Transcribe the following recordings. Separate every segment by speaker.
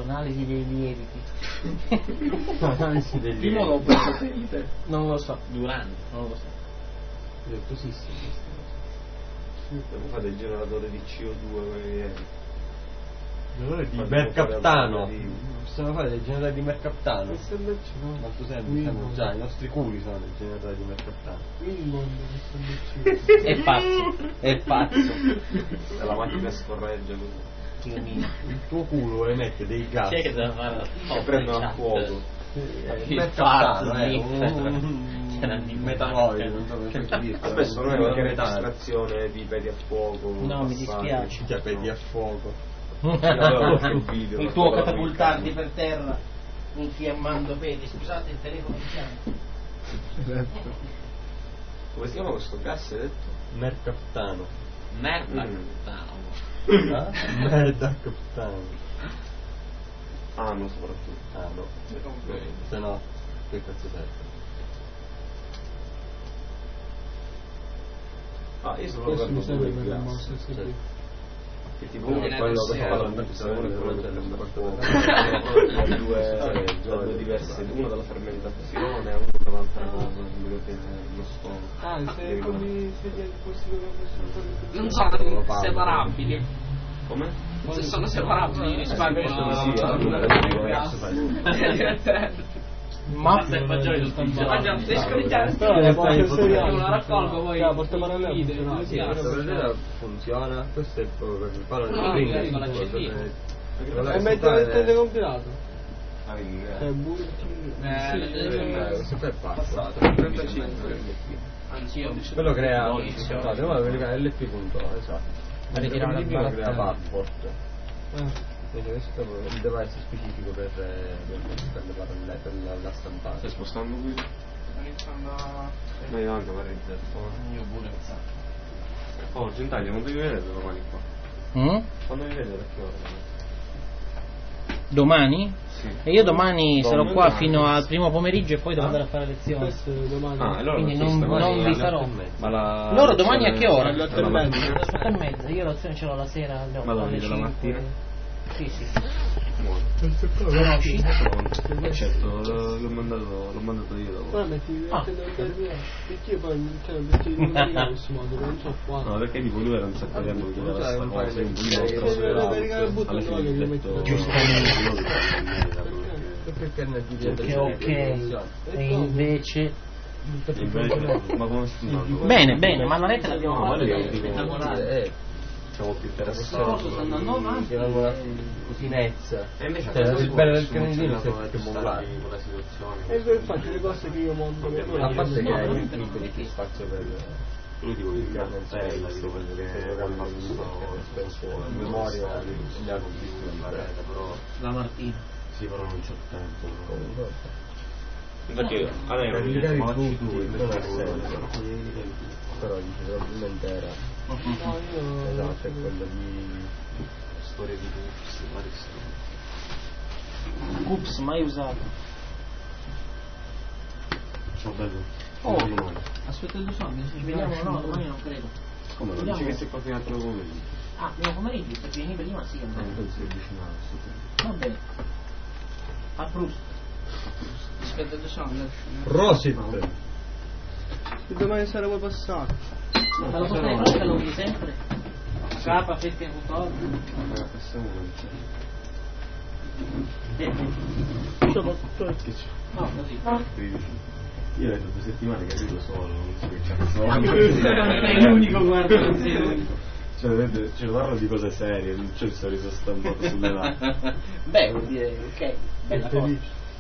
Speaker 1: analisi dei lieviti.
Speaker 2: Analisi dei
Speaker 3: Prima o dopo la proteite?
Speaker 1: Non lo so.
Speaker 3: Durante?
Speaker 1: Non lo so.
Speaker 2: Virtuosissimo.
Speaker 4: Devo fare il generatore di CO2
Speaker 2: Di mercaptano. Possiamo fare dei generatori di mercaptano. Quanto semplice, già i nostri culi sono dei generatori di mercaptano.
Speaker 1: È pazzo. È pazzo.
Speaker 4: e la macchina scorreggia così.
Speaker 1: Dio mio.
Speaker 2: Il tuo culo emette dei gas.
Speaker 1: Chi è che deve fare la
Speaker 4: Che prendono a fuoco.
Speaker 1: Il
Speaker 2: mercaptano,
Speaker 1: un
Speaker 2: metanoide, non so come si dice.
Speaker 4: Spesso non è una registrazione di pedi a fuoco.
Speaker 1: No, mi dispiace.
Speaker 2: Che pedi a fuoco.
Speaker 1: Il tuo catapultarti per terra infiammando pedi. Scusate, il telefono di fianco.
Speaker 4: Come si chiama questo gas, hai detto?
Speaker 2: Mercaptano. Mercaptano.
Speaker 4: No, soprattutto.
Speaker 2: No. Se no, che cazzo serve?
Speaker 4: Io sono proprio per il gas. Che tipo uno è quello che fa la produzione, quello che prende a fuoco. Due diverse, uno dalla fermentazione e uno dall'altra cosa, lo stomaco.
Speaker 3: Se come
Speaker 5: non sono separabili.
Speaker 4: Come?
Speaker 5: Se sono separabili risparmiano
Speaker 1: Ma
Speaker 5: se fagioli tutti i giorni. La raccolgo poi
Speaker 2: funziona. Questo è proprio per il palo
Speaker 5: No,
Speaker 2: di
Speaker 5: magari con la CD.
Speaker 3: E mettere il telecompilato?
Speaker 2: Questo qua è passato.
Speaker 4: 35.
Speaker 5: Anzi io
Speaker 2: Quello crea
Speaker 5: Inizio.
Speaker 2: LP.0, esatto.
Speaker 1: Avete
Speaker 2: Il
Speaker 1: una
Speaker 2: crea
Speaker 1: barra-
Speaker 2: passport. Quindi questo è il device specifico per la stampata.
Speaker 4: Stai spostando qui?
Speaker 5: sto iniziando a...
Speaker 4: No, io anche vorrei dire.
Speaker 5: Io pure
Speaker 4: Oh, Gentaglia, quando vi vedete domani qua? Quando vi vedete, a che ora?
Speaker 1: Domani?
Speaker 4: Sì.
Speaker 1: E io domani sarò qua
Speaker 4: domani.
Speaker 1: fino al primo pomeriggio e poi devo andare a fare lezioni.
Speaker 4: Allora
Speaker 1: Quindi
Speaker 4: non
Speaker 1: non vi sarò.
Speaker 4: Ma la
Speaker 1: Loro domani a che ora?
Speaker 4: Alle
Speaker 1: Alle 8:30. Io lezione ce l'ho la sera alle 8.
Speaker 4: Ma
Speaker 1: alle
Speaker 4: dalla
Speaker 1: 5.
Speaker 4: mattina?
Speaker 1: Sì.
Speaker 4: Conosci? Certo, l'ho mandato io dopo.
Speaker 3: Perché poi non c'è in questo modo, non so qua.
Speaker 4: No, perché tipo lui era un sacco di tempo che chiedeva sta cosa, io un po'
Speaker 3: Alla fine
Speaker 4: gli ho detto
Speaker 1: Che ok. E invece
Speaker 4: ma come si chiama?
Speaker 1: bene, ma la lettera l'abbiamo
Speaker 4: No, ma
Speaker 1: fatta.
Speaker 4: lui è
Speaker 1: È spettacolare.
Speaker 4: siamo più
Speaker 1: Queste cose stanno
Speaker 4: interessati.
Speaker 1: andando avanti.
Speaker 2: Una cucinezza.
Speaker 4: E invece
Speaker 2: Il bello del canadino è che molare.
Speaker 4: con la situazione.
Speaker 3: E poi faccio le cose che io monto.
Speaker 2: A parte che hai liberi più spazio per
Speaker 4: Lui tipo il
Speaker 2: la
Speaker 4: cartella, tipo quello che ha fatto
Speaker 2: in memoria gli altri
Speaker 4: però
Speaker 1: La Martina.
Speaker 4: sì, però non c'ho tempo.
Speaker 2: Infatti
Speaker 4: a me
Speaker 2: caricare
Speaker 4: ma
Speaker 2: il
Speaker 4: ci
Speaker 2: Bluetooth non ha senso, però dice probabilmente era esatto, è quello di
Speaker 4: storie di Pups, vari storie.
Speaker 1: Ups, mai usato.
Speaker 4: Ciao bello.
Speaker 1: Oh.
Speaker 4: Domani.
Speaker 1: Aspetta 2 secondi, ci vediamo no, domani non credo.
Speaker 4: Come non
Speaker 1: Vediamo.
Speaker 4: dici che sei qua fino a 3 pomeriggio?
Speaker 1: Ah, primo pomeriggio, se vieni prima sì,
Speaker 4: Non
Speaker 1: andremo.
Speaker 4: penso che vicinato.
Speaker 1: Va bene. A Proust.
Speaker 5: Aspetta 2 secondi.
Speaker 2: Rosit.
Speaker 3: Domani sera vuoi passare?
Speaker 1: Ma lo potrei fare che lo usi sempre? Capa, fette, motor.
Speaker 4: Passiamo non c'è.
Speaker 1: No, così.
Speaker 4: 13. Io ho detto 2 settimane che arrivo solo, non so che cazzo.
Speaker 1: È l'unico guarda insieme.
Speaker 4: Cioè parlo di cose serie, non c'è il sorriso stampato sulle labbra.
Speaker 1: Beh, vuol dire, ok, bella cosa.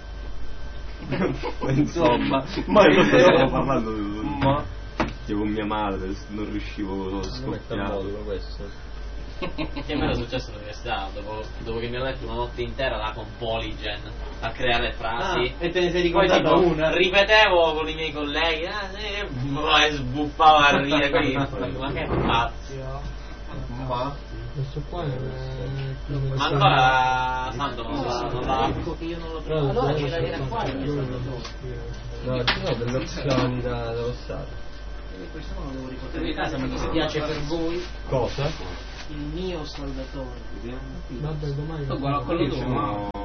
Speaker 4: Insomma, ma io stavo parlando io con mia madre, non riuscivo a scoppiare.
Speaker 2: Questo.
Speaker 6: Che a me era successo all'università, dopo che mi hanno letto una notte intera là con Polygen a creare frasi.
Speaker 1: E te ne sei
Speaker 6: Poi
Speaker 1: ricordato
Speaker 6: tipo,
Speaker 1: una?
Speaker 6: ripetevo con i miei colleghi, e sbuffavo a ridere, quindi, ma che pazzo.
Speaker 3: Questo qua è...
Speaker 6: Ma ancora Santo non l'ha.
Speaker 1: Ecco che io non lo trovo. Allora c'è da dire qua.
Speaker 2: No, ci sono delle opzioni da Stato.
Speaker 1: Questo non lo devo ricordare. Se mi dispiace per voi,
Speaker 2: Cosa?
Speaker 1: il mio Salvatore.
Speaker 3: Vabbè, domani...
Speaker 5: Guarda quello tuo.
Speaker 4: Sono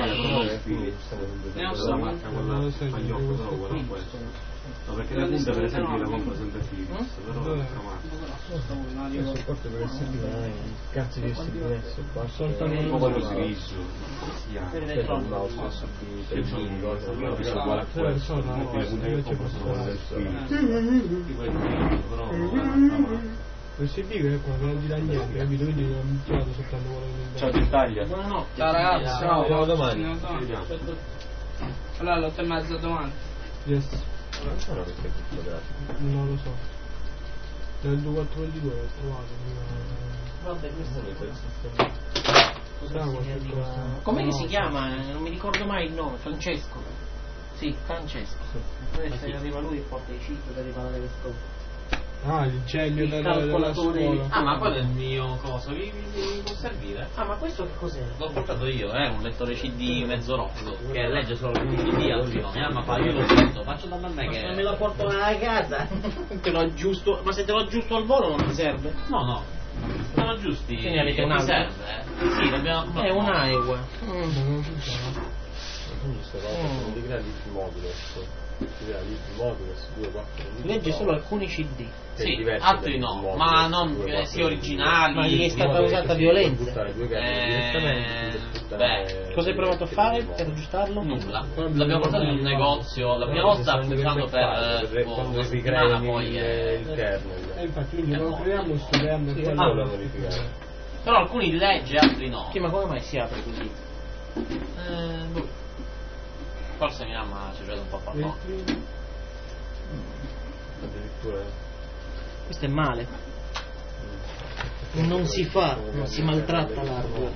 Speaker 4: No, perché la punta per esempio la compro sempre Philips, però è
Speaker 3: Io sopporto per essere un cazzo di diverso, soltanto
Speaker 4: un po' quello si rischio.
Speaker 3: per il mouse USB, per il cosa,
Speaker 4: Io ho visto uguale a questo, le punte che compro sono quelle del Philips. Tipo il Philips, però
Speaker 3: l'USB che qua non gira niente, capito? Quindi non ho tirato soltanto quello che
Speaker 4: ciao Titaglia.
Speaker 5: Buonanotte. Ciao ragazzi, ciao.
Speaker 2: Ciao, domani.
Speaker 5: Allora, all'8:30 domani.
Speaker 3: Yes.
Speaker 2: Non sono queste criptografiche.
Speaker 3: Non lo so. Nel 2422 l'ho trovato.
Speaker 1: Vabbè,
Speaker 3: Questo
Speaker 1: com'è che si chiama? Non mi ricordo mai il nome. Francesco. Sì, Francesco. Adesso arriva lui e porta i cheat per riparare le scope.
Speaker 3: Ah, il genio
Speaker 1: Il
Speaker 3: della
Speaker 1: calcolatore.
Speaker 3: scuola.
Speaker 6: Ah, ma quello è il mio coso, vi può servire?
Speaker 1: Ah, ma questo che cos'è?
Speaker 6: L'ho portato io, è un lettore CD mezzo rotto, che legge solo alcuni CD, altri no. Mia mamma fa, io lo sento, faccio da me
Speaker 1: Ma se
Speaker 6: che...
Speaker 1: me la porto a casa, te lo aggiusto, ma se te lo aggiusto al volo non ti serve?
Speaker 6: No, no, sono giusti,
Speaker 1: Quindi avete
Speaker 6: non
Speaker 1: un
Speaker 6: mi
Speaker 1: altro?
Speaker 6: serve. Sì, dobbiamo...
Speaker 1: È un Iowa.
Speaker 3: Non funziona.
Speaker 2: Quindi queste cose non ti crea libri modules, ti crea libri modules 2, 4 libri.
Speaker 1: Legge solo alcuni CD.
Speaker 6: Sì, altri no, ma non sia originali.
Speaker 1: Ma gli è stata usata violenza.
Speaker 2: Buttare due carte direttamente.
Speaker 6: Beh,
Speaker 1: Cosa hai provato a fare per aggiustarlo?
Speaker 6: nulla. L'abbiamo portato in un negozio, la prima volta ha funzionato per una settimana, poi
Speaker 2: il kernel.
Speaker 3: Infatti, quindi lo creiamo sto kernel
Speaker 2: Sì,
Speaker 3: poi
Speaker 2: quello
Speaker 3: lo
Speaker 2: da modificare.
Speaker 6: però alcuni legge, altri no.
Speaker 1: Sì, ma come mai si apre così?
Speaker 6: Boh. Forse mia mamma ci gioca un po' a pallone.
Speaker 2: Addirittura.
Speaker 1: Questo è male. Non si fa, non si maltratta l'hardware.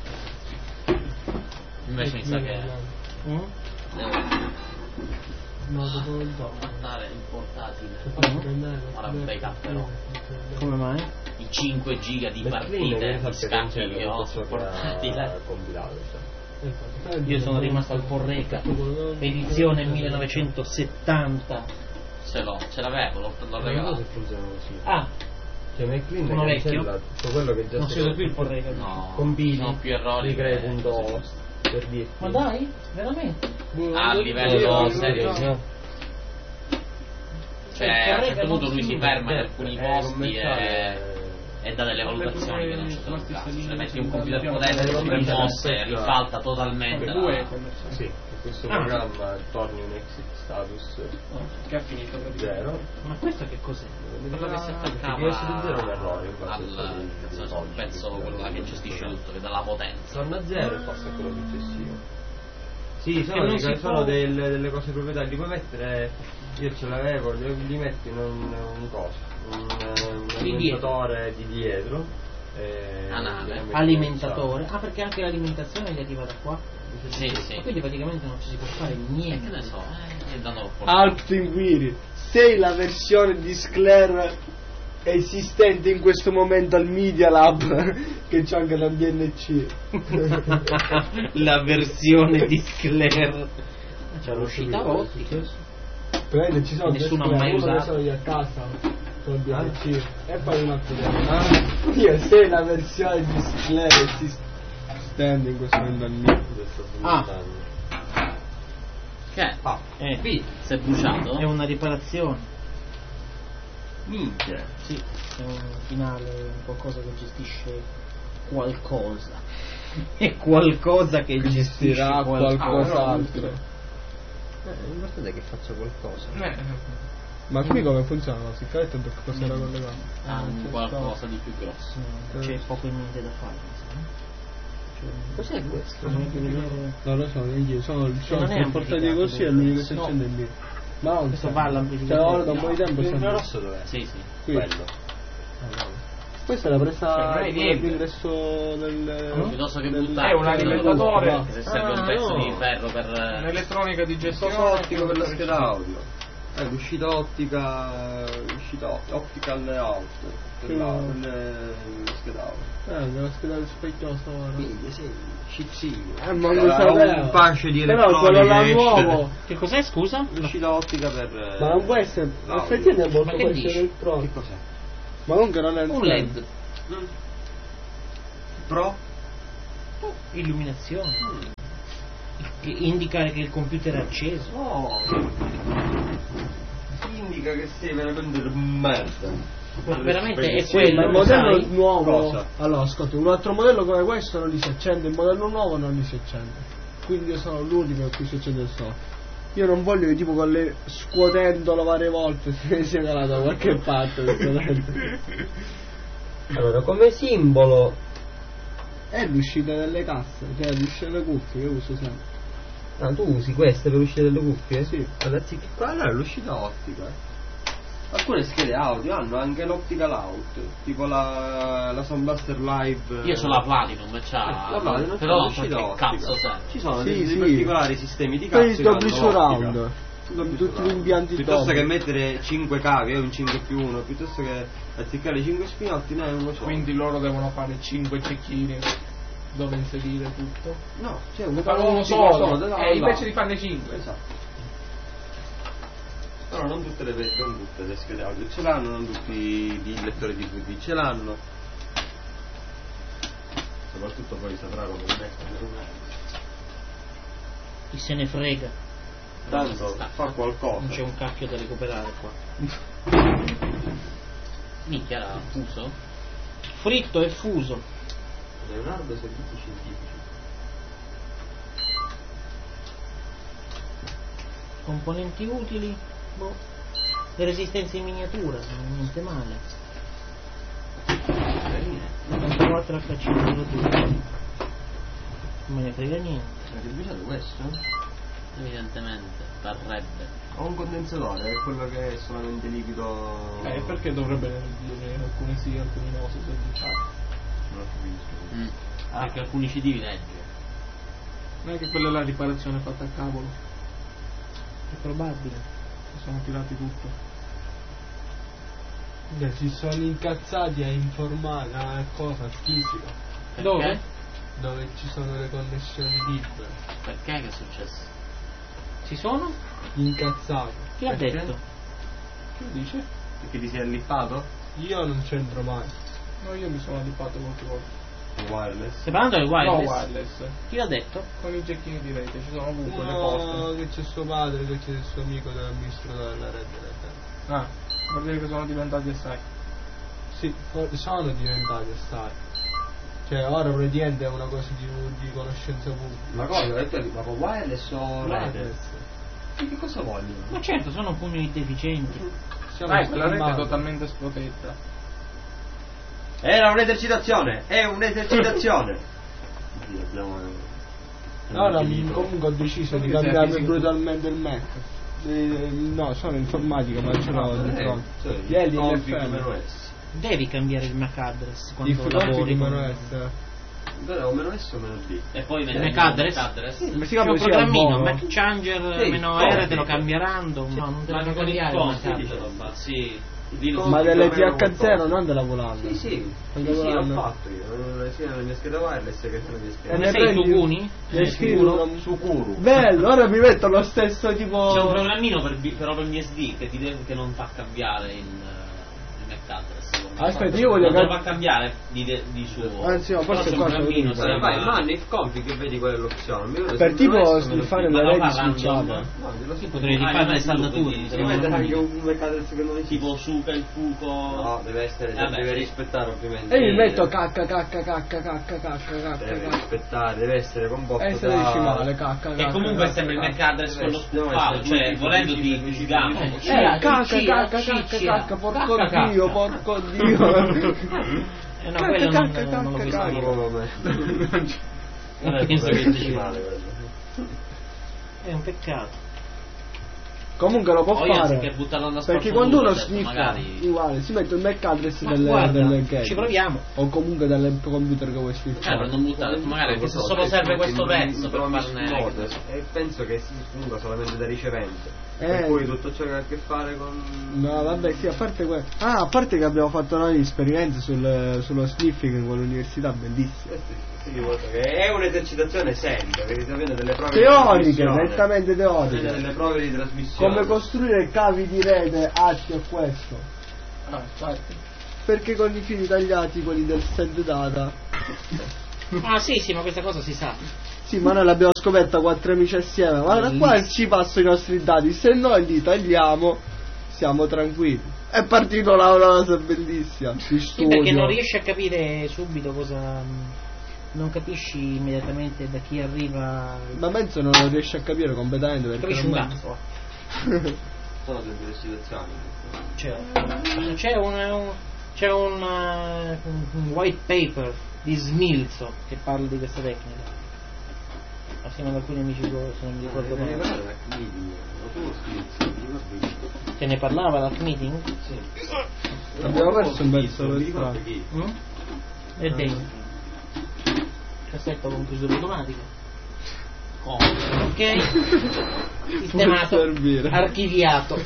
Speaker 6: Invece mi sa che
Speaker 1: Mm?
Speaker 3: No, dopo il dopo.
Speaker 6: mandare il portatile.
Speaker 3: Faccio prendere.
Speaker 6: Ora un backup però.
Speaker 1: Come mai?
Speaker 6: I 5 giga di
Speaker 2: Le
Speaker 6: partite
Speaker 2: prime
Speaker 6: di scacchi che ho sul
Speaker 2: ha
Speaker 6: portatile.
Speaker 2: compilato, cioè.
Speaker 1: Io sono rimasto al Porreca, edizione 1970.
Speaker 6: Ce l'ho, ce l'avevo, l'ho
Speaker 2: Non so
Speaker 6: regalato.
Speaker 2: se funziona così.
Speaker 1: Ah,
Speaker 2: Cioè McLean
Speaker 1: Uno vecchio?
Speaker 2: tutto quello che già
Speaker 1: non si usa più il Porreca.
Speaker 6: No,
Speaker 2: compili,
Speaker 6: sono più errori.
Speaker 2: li crei
Speaker 6: che-
Speaker 2: punto per dirti.
Speaker 1: Ma dai, veramente?
Speaker 6: A livello serio, sì.
Speaker 1: Cioè,
Speaker 6: Cioè, a un
Speaker 1: Porreca
Speaker 6: certo punto
Speaker 1: non
Speaker 6: lui
Speaker 1: si
Speaker 6: si
Speaker 1: usa.
Speaker 6: ferma in alcuni posti
Speaker 2: commerciale,
Speaker 6: e dà delle valutazioni che non ci sono in cazzo. Cioè, metti un computer
Speaker 2: Eh,
Speaker 6: potente con tre
Speaker 2: commerciale,
Speaker 6: mosse e ribalta totalmente la...
Speaker 2: Sì, che questo
Speaker 1: Ah.
Speaker 2: programma torni un exit status
Speaker 5: Che ha finito per
Speaker 2: 0.
Speaker 1: Ma questo che cos'è?
Speaker 6: quello che si attaccava
Speaker 2: Deve essere zero un errore, infatti,
Speaker 6: al cazzo ne so, un pezzo, quello là che gestisce tutto, che dà la potenza.
Speaker 2: Torna a 0 e passa a quello successivo. Sì,
Speaker 1: Che non si
Speaker 2: sono
Speaker 1: può-
Speaker 2: delle cose proprietarie, li puoi mettere, io ce l'avevo, li metti in un coso, un alimentatore di dietro.
Speaker 6: Anale.
Speaker 1: Alimentatore. Ah, perché anche l'alimentazione gli arriva da qua?
Speaker 6: Sì, sì.
Speaker 1: E quindi praticamente non ci si può fare
Speaker 6: Che
Speaker 1: niente.
Speaker 6: ne so, e danno
Speaker 3: Alp Pinguini, sei la versione di Sclare esistente in questo momento al Media Lab che c'è anche la DNC.
Speaker 1: La versione di Sclare. C'è l'uscita ottica.
Speaker 3: Praticamente ci sono
Speaker 1: Nessuno
Speaker 3: due
Speaker 1: ha mai
Speaker 3: Sclare, uno che
Speaker 1: usato.
Speaker 3: sono io a casa con DNC e poi un altro. Io sei la versione di Sclare esistente in questo momento al Media.
Speaker 6: Che?
Speaker 1: B.
Speaker 6: Si è bruciato?
Speaker 1: È una riparazione.
Speaker 2: Minchia.
Speaker 1: Sì, è un finale, qualcosa che gestisce qualcosa. È qualcosa che
Speaker 3: Gestirà
Speaker 1: gestirà
Speaker 3: qualcos'altro.
Speaker 2: L'importante è che faccia qualcosa.
Speaker 3: Ma qui come funziona la siccaletta? Cosa era collegato?
Speaker 6: Ha un qualcosa di più grosso.
Speaker 1: C'è poco e niente da fare.
Speaker 2: Cos'è questo?
Speaker 1: Bisogna anche vedere.
Speaker 3: Non lo so, io sono
Speaker 1: non è
Speaker 3: il portatile
Speaker 1: amplificato,
Speaker 3: così è l'unico che si
Speaker 1: no.
Speaker 3: accende il mio. Ma non
Speaker 1: Questo
Speaker 3: so.
Speaker 1: va all'amplificatore.
Speaker 3: Cioè ora da un po' di tempo
Speaker 2: Il
Speaker 3: sempre
Speaker 2: rosso dov'è?
Speaker 6: Sì, sì.
Speaker 3: qui.
Speaker 2: Quello.
Speaker 3: Questa è la presa
Speaker 5: Cioè, non è niente.
Speaker 3: all'ingresso del
Speaker 6: Piuttosto che
Speaker 3: del-
Speaker 6: buttare
Speaker 5: È un alimentatore.
Speaker 3: no.
Speaker 6: se serve un pezzo di ferro per...
Speaker 5: Un'elettronica di gestione.
Speaker 2: ottico per la scheda audio. L'uscita ottica, optical out per la scheda audio.
Speaker 3: Della scheda del specchio ora.
Speaker 2: Quindi sì, cizzino.
Speaker 3: Ma lo sapevo.
Speaker 2: Un pace di
Speaker 3: Però quello là
Speaker 2: elettronica
Speaker 3: nuovo.
Speaker 1: Che cos'è, scusa?
Speaker 2: l'uscita ottica per...
Speaker 3: Ma non può essere.
Speaker 2: no,
Speaker 3: Effettivamente è molto
Speaker 1: ma che
Speaker 3: può
Speaker 1: dici?
Speaker 3: essere elettronico.
Speaker 2: Che cos'è?
Speaker 3: Ma comunque non è
Speaker 1: Un LED.
Speaker 2: Pro?
Speaker 1: Illuminazione. Indicare che il computer è acceso?
Speaker 2: No, indica che sei veramente merda.
Speaker 1: Ma veramente è
Speaker 3: Sì,
Speaker 1: quello,
Speaker 3: ma il
Speaker 1: lo
Speaker 3: modello
Speaker 1: sai?
Speaker 3: nuovo.
Speaker 2: Cosa?
Speaker 3: Allora, ascolta, un altro modello come questo non li si accende, il modello nuovo non li si accende. Quindi io sono l'unico a cui si accende il software. Io non voglio che tipo con le scuotendolo varie volte sia calato da qualche parte questo modello.
Speaker 7: Allora, come simbolo
Speaker 3: È l'uscita delle casse, cioè l'uscita delle cuffie, io uso sempre.
Speaker 7: ah, tu usi queste per uscire dalle cuffie?
Speaker 3: Sì.
Speaker 7: Allora, sì, che
Speaker 2: Quella è l'uscita ottica. Alcune schede audio hanno anche l'optical out, tipo la Sound Blaster Live.
Speaker 6: Io ho la Platinum, c'ha.
Speaker 2: La Platinum
Speaker 6: però
Speaker 2: c'ha l'uscita
Speaker 6: che
Speaker 2: ottica.
Speaker 6: cazzo serve?
Speaker 2: Ci sono
Speaker 3: Sì,
Speaker 2: dei
Speaker 3: sì.
Speaker 2: particolari sistemi di
Speaker 3: Per
Speaker 2: cazzo
Speaker 3: il
Speaker 2: che
Speaker 3: double
Speaker 2: hanno l'ottica.
Speaker 3: surround. Tutti gli impianti
Speaker 2: Piuttosto
Speaker 3: doppio.
Speaker 2: che mettere 5 cavi e un 5+1, piuttosto che azzeccare 5 spinotti ne hai uno solo.
Speaker 5: Quindi loro devono fare 5 cecchini dove inserire tutto.
Speaker 2: no, c'è un
Speaker 5: Ne
Speaker 2: cavo
Speaker 5: fanno uno
Speaker 2: ottico
Speaker 5: solo,
Speaker 2: da là,
Speaker 5: e invece
Speaker 2: là.
Speaker 5: di farne 5.
Speaker 2: Esatto. Però non tutte le schede audio ce l'hanno, non tutti i lettori di DVD ce l'hanno. Soprattutto poi saprà come mettere.
Speaker 1: Chi se ne frega?
Speaker 2: Tanto fa qualcosa.
Speaker 1: Non c'è un cacchio da recuperare qua.
Speaker 6: Minchia, era fuso?
Speaker 1: Fritto e fuso.
Speaker 2: Leonardo servizi scientifici.
Speaker 1: Componenti utili. Boh. Le resistenze in miniatura, niente male. 94 HC02. Non me ne frega niente.
Speaker 2: Avete usato questo?
Speaker 6: Evidentemente, parrebbe.
Speaker 2: Ho un condensatore, è quello che è solamente liquido.
Speaker 5: Perché dovrebbe dire alcuni sì, alcuni no, se sono
Speaker 2: Non lo capisco.
Speaker 6: Perché alcuni CD li legge.
Speaker 5: non è che quella è la riparazione fatta a cavolo,
Speaker 1: È probabile.
Speaker 5: si sono tirati tutto.
Speaker 3: Si sono incazzati a informare a cosa fisica
Speaker 6: Perché?
Speaker 5: Dove?
Speaker 3: dove ci sono le connessioni libere.
Speaker 6: Perché che è successo?
Speaker 1: Ci sono?
Speaker 3: Incazzati.
Speaker 1: Chi ha
Speaker 2: Perché?
Speaker 1: detto?
Speaker 5: Che dice?
Speaker 2: Perché ti sei allippato?
Speaker 3: Io non c'entro mai.
Speaker 5: No, io mi sono adippato molte volte.
Speaker 2: Wireless.
Speaker 1: Stai parlando del
Speaker 5: No,
Speaker 1: wireless?
Speaker 5: wireless.
Speaker 1: Chi l'ha detto?
Speaker 5: Con i gecchini di rete, ci sono ovunque le
Speaker 3: No,
Speaker 5: poste.
Speaker 3: che c'è suo padre, che c'è il suo amico dell'amministratore della rete.
Speaker 5: Ah, vuol dire che sono diventati assai.
Speaker 3: Sì, sono diventati assai. Cioè, ora praticamente è una cosa di conoscenza pubblica.
Speaker 2: Ma cosa? Ho detto ma con wireless o rete?
Speaker 3: Wireless.
Speaker 2: E che cosa vogliono?
Speaker 1: Ma certo, sono pugni deficienti.
Speaker 3: Siamo
Speaker 5: Ah, ecco, la rete è
Speaker 3: fermati.
Speaker 5: totalmente sprotetta.
Speaker 2: Era un'esercitazione! È un'esercitazione! Sì, abbiamo
Speaker 3: Ora
Speaker 2: finito.
Speaker 3: comunque ho deciso di
Speaker 5: Perché sei
Speaker 3: cambiare
Speaker 5: fisico?
Speaker 3: brutalmente il Mac. No, sono informatica, ma ce l'ho di fronte.
Speaker 2: Cioè,
Speaker 3: Ieri in
Speaker 2: config
Speaker 3: FM.
Speaker 2: meno S.
Speaker 1: Devi cambiare il MAC address
Speaker 3: Il
Speaker 1: quando lavori
Speaker 3: config
Speaker 1: con...
Speaker 3: meno S.
Speaker 2: Però o meno S o meno D.
Speaker 6: E poi
Speaker 1: Il
Speaker 6: vende
Speaker 1: MAC address?
Speaker 3: Ma si
Speaker 1: C'è
Speaker 3: chiama
Speaker 1: un
Speaker 3: così al
Speaker 1: programmino,
Speaker 3: volo?
Speaker 1: Mac Changer
Speaker 2: Sì,
Speaker 1: meno
Speaker 2: config.
Speaker 1: R te lo cambieranno. No, non te
Speaker 6: Ma
Speaker 1: lo
Speaker 6: con il
Speaker 1: cambiare il MAC
Speaker 6: config
Speaker 1: address.
Speaker 6: roba, sì. Lì lo
Speaker 3: Ma
Speaker 2: Config
Speaker 3: delle
Speaker 2: meno
Speaker 3: TH0, non della volante.
Speaker 2: Sì, sì,
Speaker 3: Quando
Speaker 2: sì, l'ho
Speaker 3: volando.
Speaker 2: fatto io, sia nelle mie schede wireless che nelle mie schede.
Speaker 3: E
Speaker 1: Ne
Speaker 3: ne
Speaker 1: sei
Speaker 3: prendi-
Speaker 1: tu Guni?
Speaker 3: Ne scrivo un-
Speaker 2: Sukuru.
Speaker 3: Bello, ora mi metto lo stesso tipo.
Speaker 6: C'è un programmino però per gli SD che non fa cambiare il MAC address.
Speaker 3: Aspetta, io voglio
Speaker 6: non lo
Speaker 3: cap-
Speaker 6: fa cambiare di suo.
Speaker 3: Anzi, no, forse
Speaker 6: Però c'è un
Speaker 3: qua c'è
Speaker 6: programmino,
Speaker 3: un-
Speaker 6: si
Speaker 2: Vai,
Speaker 6: chiama-
Speaker 2: manif config e vedi qual è l'opzione. Mi vedo
Speaker 3: Per
Speaker 2: se
Speaker 3: tipo
Speaker 2: meno S o meno
Speaker 3: fare
Speaker 2: D.
Speaker 3: le
Speaker 6: Ma
Speaker 3: reti
Speaker 6: va random?
Speaker 3: switchate.
Speaker 2: No, glielo
Speaker 1: Sì,
Speaker 2: so.
Speaker 1: potrei
Speaker 6: Ah,
Speaker 1: rifare
Speaker 6: non
Speaker 1: le
Speaker 6: è
Speaker 1: saldature.
Speaker 6: quindi-
Speaker 2: Devi mettere anche un mercato che non esiste.
Speaker 6: Tipo Suka, il Fuco.
Speaker 2: No, deve essere,
Speaker 6: Vabbè,
Speaker 2: deve
Speaker 6: sì.
Speaker 2: rispettare ovviamente.
Speaker 3: E mi metto cacca.
Speaker 2: Deve rispettare, deve essere composto
Speaker 3: Essere
Speaker 2: da
Speaker 3: decimale, cacca.
Speaker 6: E comunque sempre il MAC address quello spuffato, cioè volendo ti sgama.
Speaker 3: Cacca, porco Dio, porco Dio.
Speaker 1: No, quello non lo puoi
Speaker 3: Cacca.
Speaker 1: scrivere.
Speaker 6: Allora, penso che
Speaker 2: Deve
Speaker 6: ci
Speaker 2: decimale quello.
Speaker 1: È un peccato.
Speaker 3: Comunque lo può
Speaker 6: Poi anziché
Speaker 3: fare.
Speaker 6: buttarlo alla
Speaker 3: Perché
Speaker 6: spazzatura,
Speaker 3: quando uno
Speaker 6: certo,
Speaker 3: sniffa,
Speaker 6: magari
Speaker 3: uguale, si mette il MAC address
Speaker 1: Ma
Speaker 3: delle
Speaker 1: guarda,
Speaker 3: gate.
Speaker 1: ci proviamo.
Speaker 3: O comunque del computer che vuoi sniffare.
Speaker 6: per non buttare, magari anche se solo serve questo pezzo per farne.
Speaker 2: E penso che si funga solamente da ricevente.
Speaker 3: Eh.
Speaker 2: Per cui tutto ciò che ha a che fare con.
Speaker 3: No, vabbè, sì, a parte questo. Ah, a parte che abbiamo fatto noi esperienze sullo sniffing con l'università, bellissimo.
Speaker 2: Che è un'esercitazione seria, perché si avviene delle prove
Speaker 3: Teoriche,
Speaker 2: di trasmissione.
Speaker 3: nettamente
Speaker 2: Si avviene
Speaker 3: teoriche.
Speaker 2: delle prove di trasmissione.
Speaker 3: Come costruire cavi di rete atti a questo.
Speaker 5: Ah, infatti.
Speaker 3: Perché con i fili tagliati, quelli del send data.
Speaker 1: Ah sì, ma questa cosa si sa.
Speaker 3: Sì, ma noi l'abbiamo scoperta 4 amici assieme. Ma da qua ci passano i nostri dati. Se noi li tagliamo, siamo tranquilli. È partito là una cosa bellissima. Di
Speaker 1: Sì, perché
Speaker 3: studio.
Speaker 1: non riesci a capire subito cosa. Non capisci immediatamente da chi arriva.
Speaker 3: Ma penso non lo riesci a capire completamente perché
Speaker 1: Capisci un
Speaker 3: non
Speaker 1: cazzo.
Speaker 2: Sono delle situazioni.
Speaker 1: C'è un white paper di Smilzo che parla di questa tecnica. Assieme ad alcuni amici tuoi, se non mi ricordo male. Te ne parlava l'Hack Meeting?
Speaker 6: Sì.
Speaker 3: Abbiamo perso un pezzo per strada.
Speaker 1: E dentro. Cassetto con chiusura automatica. Ok. Sistemato.
Speaker 3: servire.
Speaker 1: Archiviato.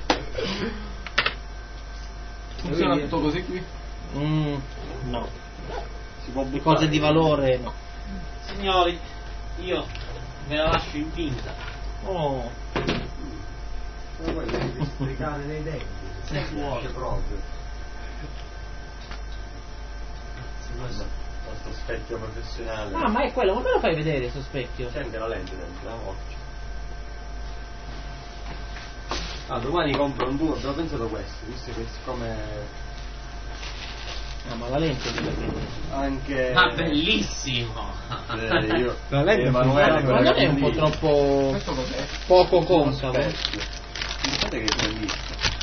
Speaker 2: Funziona tutto così qui?
Speaker 1: No.
Speaker 2: Si può
Speaker 1: Le cose di valore no.
Speaker 6: Signori, io me la lascio in pinza.
Speaker 1: Oh.
Speaker 2: Ma poi devi sprecare nei denti. Se vuole proprio.
Speaker 4: Questo specchio professionale.
Speaker 1: Ah, ma è quello, ma me lo fai vedere questo specchio?
Speaker 4: C'è anche la lente dentro, la occhio.
Speaker 2: Ah, domani compro un tuo, abbiamo pensato questo, visto che siccome
Speaker 1: Ah, ma la lente di
Speaker 2: anche
Speaker 6: Ma bellissimo!
Speaker 2: io
Speaker 3: La lente è
Speaker 2: Emanuele
Speaker 1: Ma non è un po' troppo
Speaker 2: questo cos'è?
Speaker 1: poco concavo?
Speaker 2: Guardate che è bellissimo.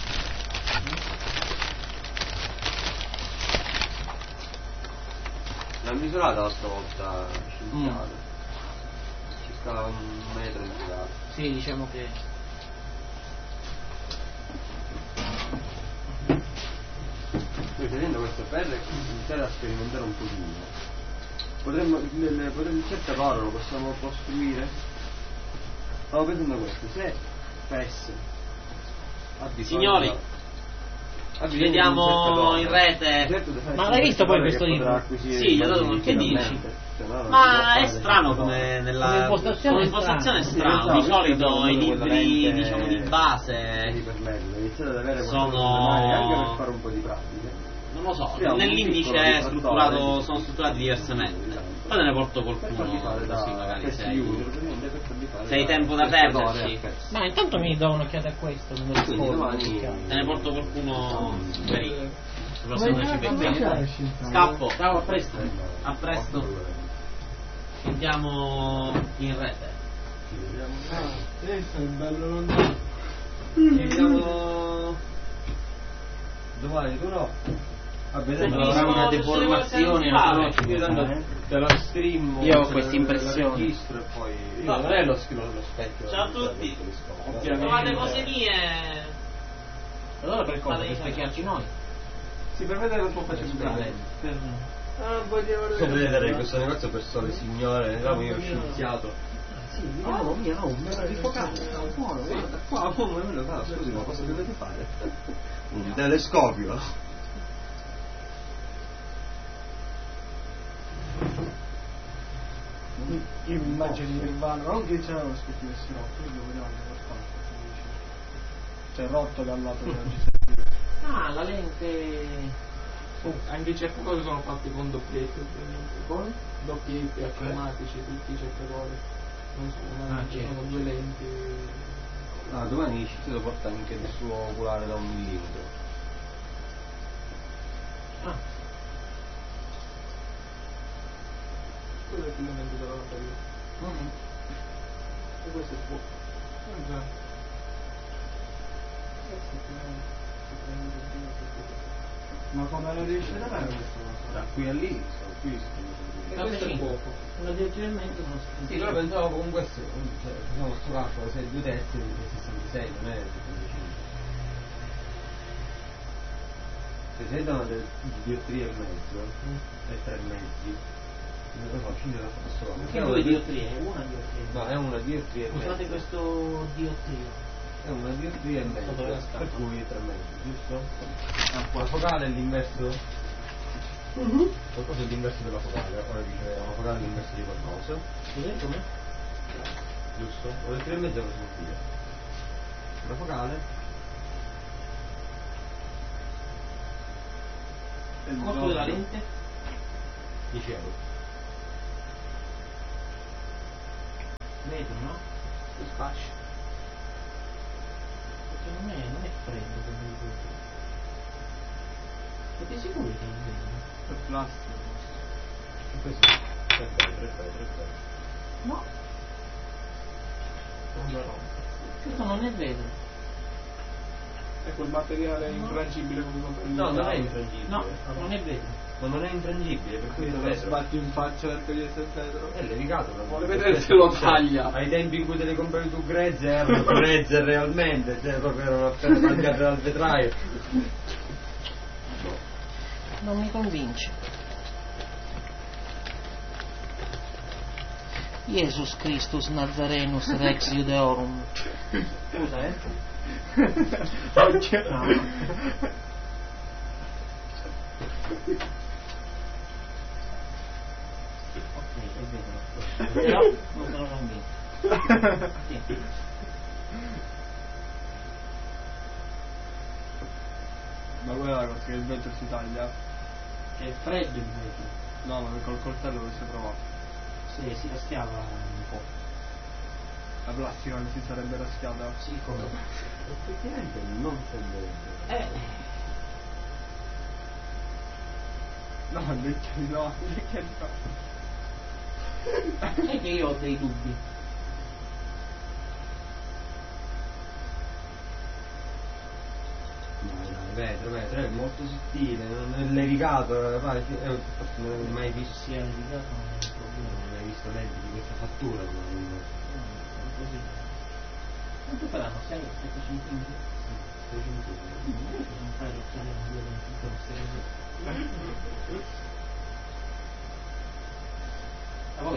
Speaker 2: L'ha misurata la stavolta scienziato. Ci sta 1 metro di misurato.
Speaker 1: Sì, diciamo che
Speaker 2: Noi tenendo questo per iniziare a sperimentare un pochino. Potremmo in certe parole lo possiamo costruire. Stavo pensando questo, se PES ha bisogno
Speaker 6: Signori,
Speaker 2: ha
Speaker 6: ci
Speaker 2: bisogno di un
Speaker 6: vediamo
Speaker 2: certo
Speaker 6: in
Speaker 2: dono.
Speaker 6: rete.
Speaker 2: Certo, sai,
Speaker 1: Ma l'hai visto poi questo
Speaker 2: che potrà
Speaker 1: libro?
Speaker 2: acquisire
Speaker 6: Sì, gli ho dato
Speaker 2: immagini
Speaker 6: un'occhiatina.
Speaker 2: finalmente. Cioè, no, non si
Speaker 6: Ma
Speaker 2: può
Speaker 6: è
Speaker 2: fare
Speaker 6: strano
Speaker 2: queste
Speaker 6: come
Speaker 2: cose.
Speaker 6: nella
Speaker 1: Come impostazione
Speaker 6: come
Speaker 1: è
Speaker 6: impostazione è
Speaker 1: strano.
Speaker 6: strano. Di
Speaker 2: Sì,
Speaker 6: solito
Speaker 2: esatto,
Speaker 6: i
Speaker 2: quella
Speaker 6: libri
Speaker 2: lente-
Speaker 6: diciamo di
Speaker 2: Devi
Speaker 6: base
Speaker 2: permettere, iniziate ad avere
Speaker 6: Sono-
Speaker 2: qualcosa anche per fare un po' di pratica.
Speaker 6: non lo so,
Speaker 2: Sì, ha un
Speaker 6: nell'indice
Speaker 2: piccolo
Speaker 6: è strutturato,
Speaker 2: di-
Speaker 6: sono strutturati diversamente. Poi te ne porto
Speaker 2: Per farli
Speaker 6: qualcuno
Speaker 2: fare
Speaker 6: così
Speaker 2: da
Speaker 6: magari
Speaker 2: test
Speaker 6: sei.
Speaker 2: user, praticamente per farli fare
Speaker 6: se hai
Speaker 2: da
Speaker 6: tempo da
Speaker 2: testatore
Speaker 6: perderci.
Speaker 2: a PES.
Speaker 1: Ma intanto mi do un'occhiata a questo, me lo
Speaker 2: Quindi
Speaker 1: scordo,
Speaker 2: domani-
Speaker 1: un'occhiata.
Speaker 6: Te ne porto qualcuno per il prossimo
Speaker 3: Come
Speaker 6: ci
Speaker 3: fai a
Speaker 6: becchiamo.
Speaker 3: cambiare, Shinzano?
Speaker 6: Scappo.
Speaker 1: Ciao, a presto.
Speaker 6: A presto. Ci sentiamo in rete.
Speaker 3: Questo è bello lontano.
Speaker 6: Ci vediamo.
Speaker 2: Domani tu no? Vabbè,
Speaker 6: Se
Speaker 2: dai,
Speaker 6: finisco
Speaker 2: avrà una
Speaker 6: tutte le
Speaker 2: deformazione,
Speaker 6: cose
Speaker 2: no?
Speaker 6: che
Speaker 2: Io tanto te la stream.
Speaker 1: Io ho
Speaker 2: te
Speaker 1: questa
Speaker 2: la
Speaker 1: impressione.
Speaker 2: registro e poi. Io
Speaker 6: Vabbè.
Speaker 2: non è lo specchio.
Speaker 6: Ciao a tutti.
Speaker 2: Ovviamente.
Speaker 6: Trovate cose mie.
Speaker 1: Allora per cosa?
Speaker 6: Fate
Speaker 1: Per
Speaker 6: i
Speaker 1: specchiarci noi?
Speaker 2: Sì, per vedere la tua faccia più grande.
Speaker 4: Posso vedere questo negozio per sole signore, eravamo io scienziato.
Speaker 2: Sì, vediamo mia, no, un rifocale, buono, guarda qua, come me lo fa? Scusi, ma cosa dovete fare? Un telescopio.
Speaker 3: Io mi immagino di Nirvana, non che c'era lo specchio che si rotto, io lo vedevo anche per fatto. Cioè rotto dal lato della GSP.
Speaker 1: Ah, la lente.
Speaker 5: Anche i cercatori sono fatti con doppietta, con doppiette automatici, tutti i cercatori. Non sono,
Speaker 1: certo.
Speaker 5: sono 2 lenti.
Speaker 2: Ah, domani il scienziato porta anche il suo oculare da 1 millimetro.
Speaker 1: Ah,
Speaker 5: Quello è il filamento della lampadina. E questo è il fuoco. Già.
Speaker 3: Ma come lo riesci ad avere questa cosa?
Speaker 2: Da qui a lì, sono qui.
Speaker 5: E questo è il fuoco.
Speaker 1: una direttamente sono
Speaker 2: Sì, però pensavo con questo, cioè, facciamo sto calcolo, se 2 terzi è 66, non è 75. Se sei da una diottria e mezzo, e 3 mezzi, non lo so, scende da solo.
Speaker 1: Che due diottrie? Una diottria.
Speaker 2: No, è una diottria e mezzo.
Speaker 1: Usate questo diottrio.
Speaker 2: È una diottria e mezzo,
Speaker 1: Dove la scappa?
Speaker 2: per cui 3 mezzi, giusto? La focale è l'inverso? Qualcosa è l'inverso della focale, ora dice una focale è l'inverso di qualcosa,
Speaker 1: Scusate come?
Speaker 2: giusto? Ora 3 e mezzo cosa vuol dire? La focale
Speaker 1: Il costo della lente?
Speaker 2: 10 euro.
Speaker 1: Vetro, no?
Speaker 5: Lo spaccio.
Speaker 1: Perché non è freddo come il vetro. Siete sicuri che è il vetro?
Speaker 5: Per plastico.
Speaker 4: Questo è bello.
Speaker 1: No,
Speaker 5: Non lo rompo.
Speaker 1: questo non è vetro.
Speaker 5: È quel materiale infrangibile come compri
Speaker 4: No, non è infrangibile.
Speaker 1: No, non è vetro.
Speaker 4: Ma non è infrangibile, per cui è
Speaker 5: Lo
Speaker 4: vetro.
Speaker 5: sbatti in faccia perché gli è vetro.
Speaker 4: È levigato proprio.
Speaker 5: Vuole vedere se lo taglia.
Speaker 4: Ai tempi in cui te le compravi tu grezze erano grezze realmente, cioè proprio erano appena tagliate dal vetraio.
Speaker 1: Non mi convince. Jesus Christus Nazarenus Rex Judeorum. Scusa,
Speaker 5: Occhio.
Speaker 1: Ok, è vero. Però non sono convinto. Sì.
Speaker 3: Ma qual è la cosa che il vetro si taglia?
Speaker 1: Che è freddo il vetro.
Speaker 3: No, ma col coltello lo si è provato.
Speaker 1: Sì, si raschiava un po'.
Speaker 3: La plastica non si sarebbe raschiata?
Speaker 1: Sì, come?
Speaker 4: Effettivamente non tenderebbe.
Speaker 3: No, invece no, invece no.
Speaker 1: Sai che io ho dei dubbi.
Speaker 4: No, vetro, è molto sottile, non è levigato, forse non avevo mai visto.
Speaker 1: Sia levigato non è un problema.
Speaker 4: Non ho mai visto lenti di questa fattura,
Speaker 1: Così. Quanto faranno? 6 o 7 centimetri? Non fai l'occhiale con 2 lenti. A voi?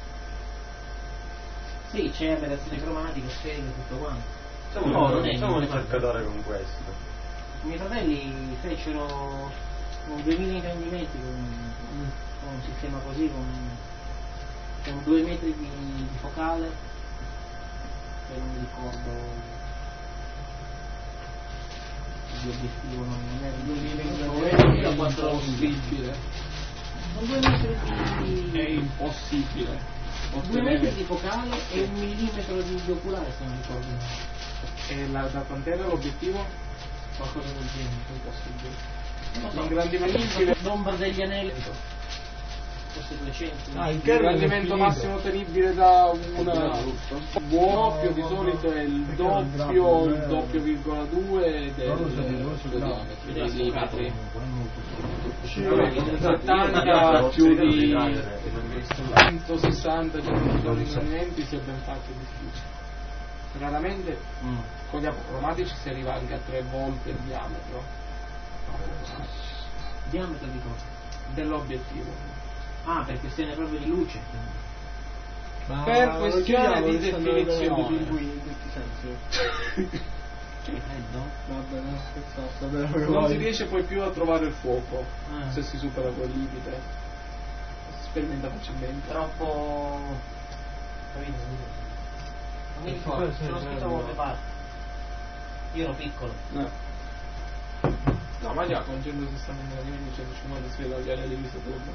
Speaker 1: Sì, c'è aberrazione cromatica, sfere, tutto quanto.
Speaker 4: Facciamo
Speaker 1: non
Speaker 4: un
Speaker 1: è
Speaker 4: ricercatore con questo.
Speaker 1: I miei fratelli fecero un 2000 ingrandimenti con un sistema così, con 2 metri di focale, e non mi ricordo l'obiettivo, non era 2000 ingrandimenti, era 4
Speaker 5: Impossibile.
Speaker 1: con 2 metri di...
Speaker 5: È impossibile.
Speaker 1: 2 metri di focale e 1 millimetro di oculare, se non ricordo male.
Speaker 5: E da quant'era l'obiettivo?
Speaker 1: Qualcosa del genere,
Speaker 5: Impossibile.
Speaker 1: non lo so.
Speaker 5: L'ingrandimento
Speaker 1: L'ombra degli anelli, forse 200.
Speaker 5: l'ingrandimento massimo tenibile da una buono di solito è il doppio virgola 2 del diametro dei limiti. 70 più di 160 ingrandimenti si è ben fatto difficile. Raramente con gli apocromatici si arriva anche a 3 volte il diametro
Speaker 1: Diametro di cosa?
Speaker 5: dell'obiettivo.
Speaker 1: Ah, per questione proprio di luce.
Speaker 5: Per questione di definizione.
Speaker 3: In tutti i sensi.
Speaker 1: Che freddo?
Speaker 3: Vabbè, non scherzavo, sapere
Speaker 5: Non si riesce poi più a trovare il fuoco
Speaker 1: Ah.
Speaker 5: se si supera quel limite. Si sperimenta facilmente.
Speaker 1: Troppo... capito? Non mi ricordo, ce l'ho scritto da qualche parte. Io ero piccolo.
Speaker 5: No, ma già con 160 ingrandimenti 150 si vede gli anelli di Saturno.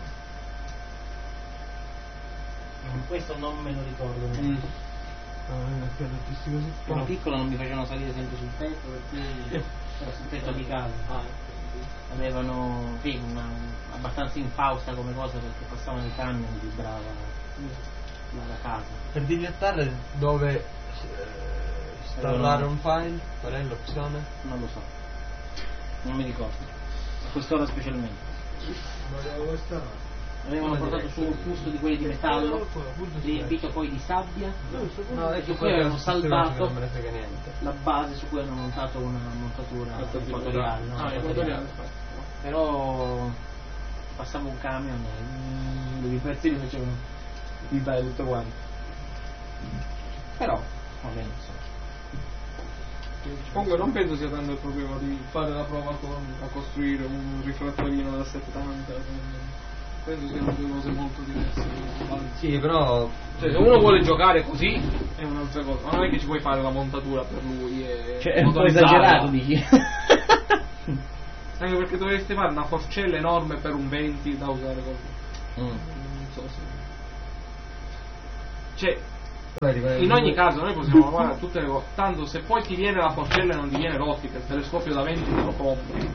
Speaker 1: Questo non me lo ricordo.
Speaker 3: così.
Speaker 1: Ero piccolo, non mi facevano salire sempre sul tetto, per cui ero sul tetto di casa. Avevano sì, abbastanza infausta come cosa perché passavano i camion e vibrava la casa.
Speaker 7: Per dilettare dove installare un file? Qual è l'opzione?
Speaker 1: Non lo so. Non mi ricordo. A quest'ora specialmente. Avevano portato su un fusto di quelli di metallo, riempito poi di sabbia, su cui avevano saldato
Speaker 7: Non me ne frega niente.
Speaker 1: la base su cui hanno montato una montatura equatoriale. No?
Speaker 5: Equatoriale.
Speaker 1: Però passava un camion e i pezzi li facevano vibrare tutto quanto. Però, va bene, insomma.
Speaker 5: Comunque non penso sia tanto il problema di fare la prova a costruire un rifrattorino da 70. Penso siano due cose molto diverse.
Speaker 7: Sì, però
Speaker 5: Cioè, se uno vuole giocare così è un'altra cosa, ma non è che ci puoi fare la montatura per lui e
Speaker 1: Cioè, è un po'
Speaker 5: motorizzarla.
Speaker 1: esagerato, dici?
Speaker 5: Anche perché dovresti fare una forcella enorme per un 20 da usare così. Non so se. Cioè, In ogni caso noi possiamo lavorare a tutte le cose, tanto se poi ti viene la forcella e non ti viene l'ottica, il telescopio da 20 te lo compri.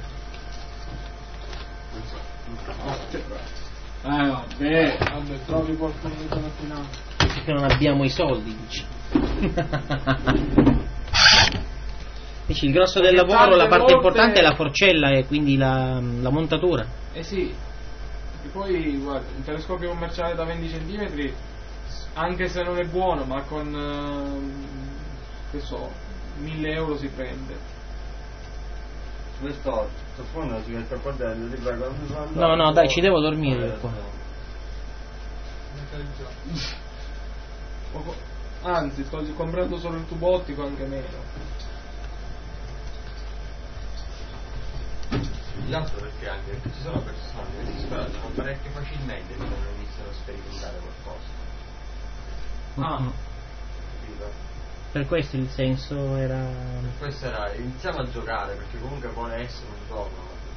Speaker 5: Vabbè, trovi qualcuno che sta finanza.
Speaker 1: Perché non abbiamo i soldi, dici. Dici, il grosso del lavoro, la parte importante è la forcella e quindi la montatura.
Speaker 5: Eh sì, e poi guarda, un telescopio commerciale da 20 cm, anche se non è buono, ma con che so, 1.000 euro si prende.
Speaker 2: Questo sfondo si mette a bordello, ti prego.
Speaker 1: No, dai, ci devo dormire qua.
Speaker 5: Anzi, sto comprando solo il tubo ottico, anche meno.
Speaker 7: L'altro perché anche ci sono persone che si scoraggiano parecchio facilmente quando iniziano a sperimentare qualcosa. Capito?
Speaker 1: Per questo il senso era...
Speaker 7: Questo era, iniziamo a giocare perché comunque vuole essere un gioco,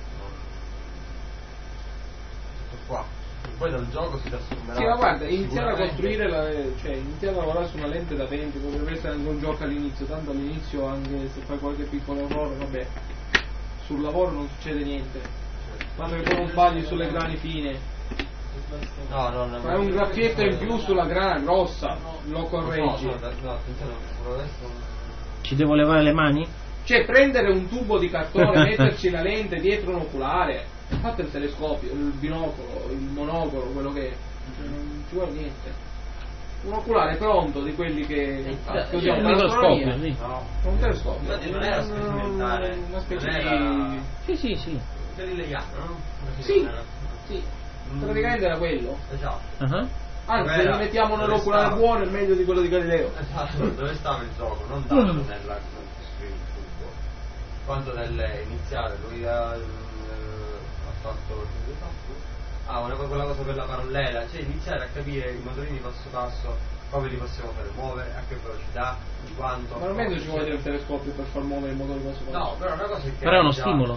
Speaker 7: tutto qua. E poi dal gioco si trasformerà.
Speaker 5: Sì, ma guarda, iniziare a costruire, cioè iniziare a lavorare su una lente da 20 potrebbe essere anche un gioco all'inizio, tanto all'inizio anche se fai qualche piccolo errore, vabbè, sul lavoro non succede niente. Quando che non sbagli sulle grani fine.
Speaker 7: No,
Speaker 5: fai un graffietto in più sulla grana grossa, lo correggi.
Speaker 7: No, attenzione, adesso...
Speaker 1: Ci devo levare le mani?
Speaker 5: Cioè prendere un tubo di cartone, metterci la lente dietro un oculare, fate il telescopio, il binocolo, il monocolo, quello che è, cioè, non ci vuole niente. Un oculare pronto di quelli che così
Speaker 1: un microscopio, sì.
Speaker 5: No, un telescopio.
Speaker 7: Infatti non era sperimentare,
Speaker 5: una specie
Speaker 7: era...
Speaker 5: di...
Speaker 1: Sì.
Speaker 7: Galileiano, no?
Speaker 5: Sì. Praticamente era quello.
Speaker 7: Esatto.
Speaker 5: Anzi, se lo mettiamo nell'oculare buono è meglio di quello di Galileo.
Speaker 7: Esatto, dove stava il gioco? Non tanto nella costruire il tubo, quanto nell'iniziare. Lui ha fatto quella cosa per la parallela, cioè iniziare a capire i motorini passo passo, come li possiamo fare muovere, a che velocità, di quanto.
Speaker 5: Ma almeno ci vuole il telescopio per far muovere i motori passo passo.
Speaker 7: No, però una cosa è che.
Speaker 1: Però è uno stimolo.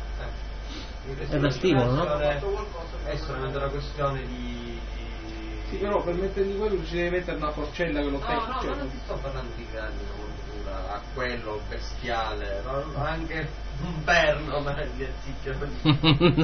Speaker 1: È da stimolo, no?
Speaker 7: È solamente una questione di...
Speaker 5: Sì, però per mettergli quello ci devi mettere una forcella che lo
Speaker 7: No, ma non ti sto parlando di grande montura, a quello bestiale, no? Anche un perno, ma gli azzicchiano di...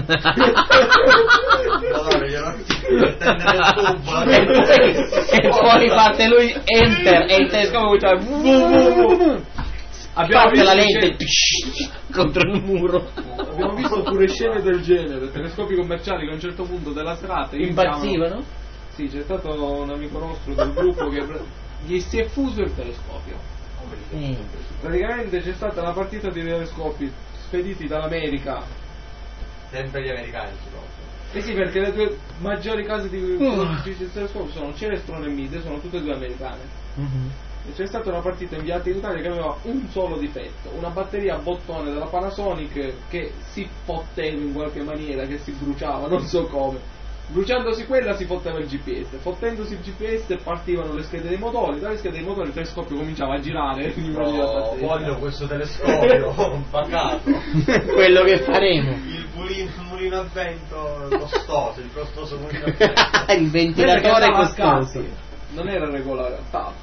Speaker 7: Allora glielo azzicchiano per tendere il tubo.
Speaker 1: E poi parte lui enter e il telescopio cioè...
Speaker 5: Abbiamo visto
Speaker 1: la lente contro il muro.
Speaker 5: Abbiamo visto pure scene del genere, telescopi commerciali che a un certo punto della serata
Speaker 1: impazzivano?
Speaker 5: Sì, c'è stato un amico nostro del gruppo che gli si è fuso il telescopio. Praticamente c'è stata una partita di telescopi spediti dall'America.
Speaker 7: Sempre gli americani si possono.
Speaker 5: Eh sì, perché le due maggiori case di telescopi sono Celestron e Mide, sono tutte e due americane. E c'è stata una partita inviata in Italia che aveva un solo difetto, una batteria a bottone della Panasonic che si fotteva in qualche maniera, che si bruciava, non so come. Bruciandosi quella si fotteva il GPS, fottendosi il GPS partivano le schede dei motori, dalle schede dei motori il telescopio cominciava a girare.
Speaker 7: No, voglio questo telescopio pagato.
Speaker 1: Quello che faremo.
Speaker 7: Il mulino a vento costoso, il costoso mulino a vento.
Speaker 1: Il ventilatore costoso.
Speaker 5: Non era regolare,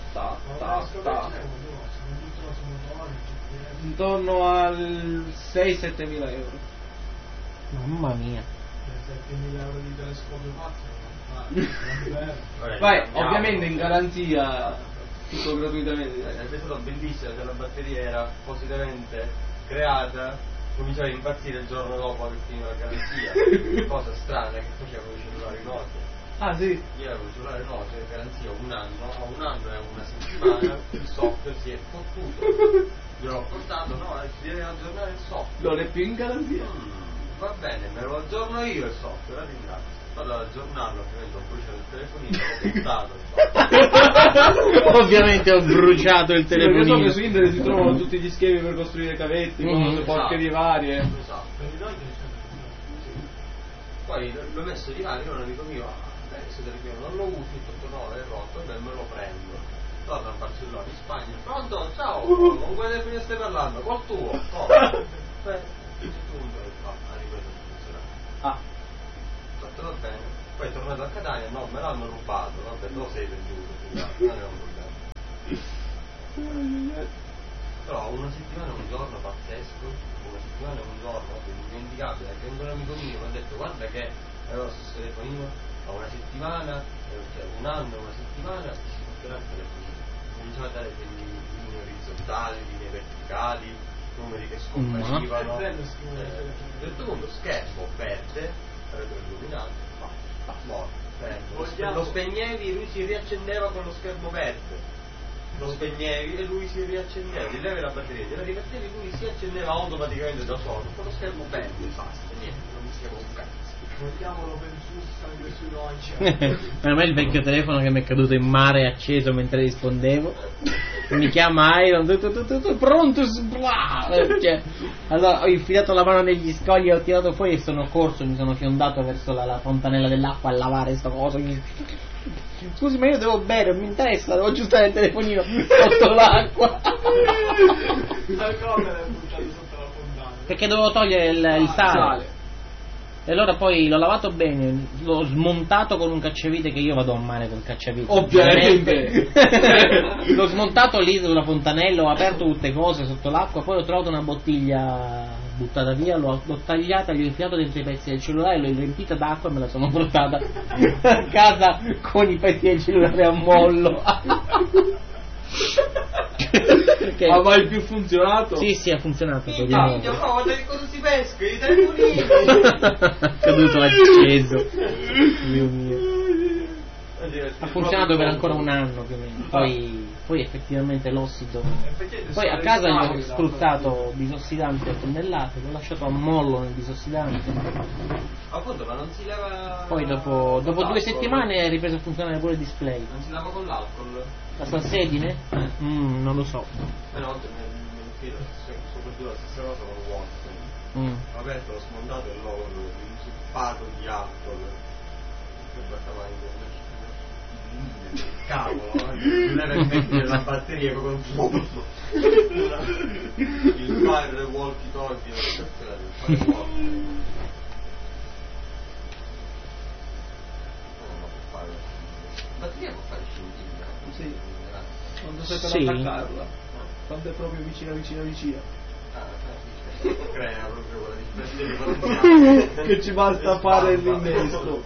Speaker 5: intorno al 6-7 mila euro.
Speaker 1: Mamma mia.
Speaker 5: 7.000 euro di telescopio vai, ovviamente in garanzia tutto gratuitamente.
Speaker 7: È stato bellissimo che la batteria era appositamente creata, cominciava a impazzire il giorno dopo che finiva la garanzia. Cosa strana che facevano i cellulari Nokia.
Speaker 5: Ah sì?
Speaker 7: Io avevo il cellulare Nokia, garanzia un anno, a un anno e una settimana il software si è fottuto. Gliel'ho portato, si deve aggiornare il software.
Speaker 5: Non è più in garanzia.
Speaker 7: Va bene, me lo aggiorno io il software, la ringrazio. Vado ad aggiornarlo, ovviamente ho bruciato il telefonino, l'ho buttato.
Speaker 1: Ovviamente ho bruciato il telefonino.
Speaker 5: Perché so che su internet si trovano tutti gli schemi per costruire cavetti, cose, porcherie varie.
Speaker 7: Esatto. Poi l'ho messo di là, io un amico mio, adesso non lo uso, tutto no, è rotto, beh me lo prendo. Torno a farci là in Spagna. Pronto? Ciao, con quale telefonino stai parlando? Col tuo? Fatto va bene, poi è tornato a Catania, no, me l'hanno rubato, vabbè, lo sei venduto, non è un problema. telefonino, a una settimana, cioè un anno, una settimana, si porterà il telefonino. Cominciava a dare delle linee orizzontali, linee verticali, numeri che scomparivano. A un certo punto schermo verde, retroilluminato, morto. Lo spegnevi, lui si riaccendeva con lo schermo verde. Lo spegnevi e lui si riaccendeva, gli levi la batteria, gliela rimettevi, lui si accendeva automaticamente da solo, con lo schermo verde, basta, niente, non mi schiavo un cazzo.
Speaker 5: Guardiamolo per giusto, anche su
Speaker 8: A me il vecchio telefono che mi è caduto in mare acceso mentre rispondevo. Mi chiama Iron, tutto pronto, cioè, allora ho infilato la mano negli scogli, ho tirato fuori e sono corso, mi sono fiondato verso la fontanella dell'acqua a lavare sto coso. Scusi, ma io devo bere, non mi interessa, devo aggiustare il telefonino sotto l'acqua. Perché dovevo togliere il sale. E allora poi l'ho lavato bene, l'ho smontato con un cacciavite, che io vado a mare col cacciavite.
Speaker 5: Ovviamente.
Speaker 8: L'ho smontato lì sulla fontanella, ho aperto tutte cose sotto l'acqua, poi ho trovato una bottiglia buttata via, l'ho tagliata, gli ho infilato dentro i pezzi del cellulare, l'ho riempita d'acqua e me la sono portata a casa con i pezzi del cellulare a mollo. Perché...
Speaker 5: Ha mai più funzionato?
Speaker 8: Sì, ha funzionato.
Speaker 7: Guarda cosa si pesca, i telefonini.
Speaker 8: Caduto acceso. Dio mio. Ha funzionato per ancora un anno più o meno. Poi effettivamente l'ossido. Poi a casa gli ho spruzzato bisossidante a tonnellate, l'ho lasciato a mollo nel bisossidante.
Speaker 7: Appunto, ma non si leva.
Speaker 8: Poi dopo 2 settimane è ripreso a funzionare pure il display.
Speaker 7: Non si lava con l'alcol?
Speaker 8: La salsedine? Non lo so.
Speaker 7: No, nel filo, soprattutto la stessa cosa con Watson. Ho aperto, l'ho smontato e l'ho insuppato di alcol. Che bastava il cavolo, non era il vecchio della batteria con il fire walkie talkie, il fire walkie. La batteria può fare scintilla?
Speaker 5: Sì. Quando sei per attaccarla. Quando è proprio vicina.
Speaker 7: Crea proprio quella differenza
Speaker 5: che ci basta fare l'innesto.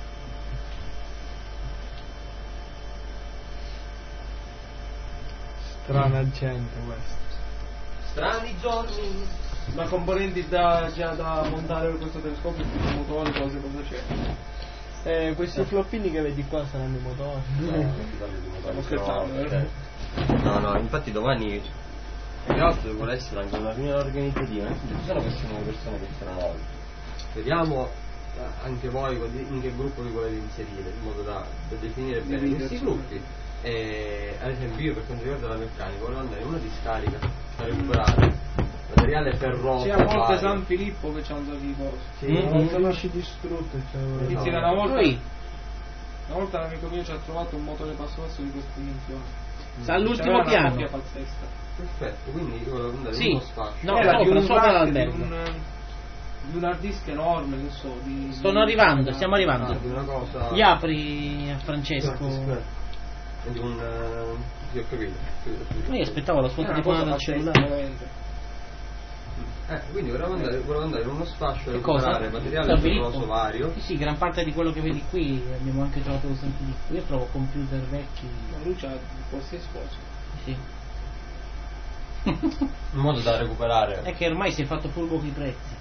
Speaker 3: Strana gente questo.
Speaker 7: Strani giorni.
Speaker 5: Ma componenti già da montare per questo telescopio, motori, cosa c'è?
Speaker 3: Questi floppini che vedi qua saranno i motori.
Speaker 5: Stiamo scherzando,
Speaker 2: No, infatti domani il nostro vuole essere anche una riunione organizzativa, ci sono queste nuove persone che saranno noi. Vediamo anche voi in che gruppo vi volete inserire, in modo da definire bene questi gruppi. E ad esempio io, per quanto riguarda la meccanica, volevo andare in una discarica da recuperare materiale ferroso.
Speaker 5: C'è a volte San Filippo che c'ha un sacco di cose.
Speaker 3: Sì, lasci distrutto.
Speaker 5: Una volta un amico mio ci ha trovato un motore passo passo di questa dimensione.
Speaker 8: Sta all'ultimo piano.
Speaker 5: Una pazzesca.
Speaker 2: Perfetto, quindi io volevo andare in
Speaker 8: Sì,
Speaker 2: uno spazio.
Speaker 8: no,
Speaker 5: Era di un
Speaker 8: sopra
Speaker 5: rack,
Speaker 8: l'albergo.
Speaker 5: di un hard disk enorme, che so,
Speaker 8: Stiamo arrivando.
Speaker 2: Di una cosa.
Speaker 8: Gli apri a Francesco.
Speaker 2: Di un. Io ho capito.
Speaker 8: Ma io aspettavo la sua telefonata dal cellulare.
Speaker 2: Quindi volevo andare in uno spazio a
Speaker 8: Che cosa?
Speaker 2: recuperare materiale ferroso vario.
Speaker 8: Sì, gran parte di quello che vedi qui abbiamo anche trovato sempre di qui. Io trovo computer vecchi.
Speaker 5: Ma lui c'ha qualsiasi cosa.
Speaker 8: Sì.
Speaker 2: In modo da recuperare.
Speaker 8: È che ormai si è fatto furbo con i prezzi.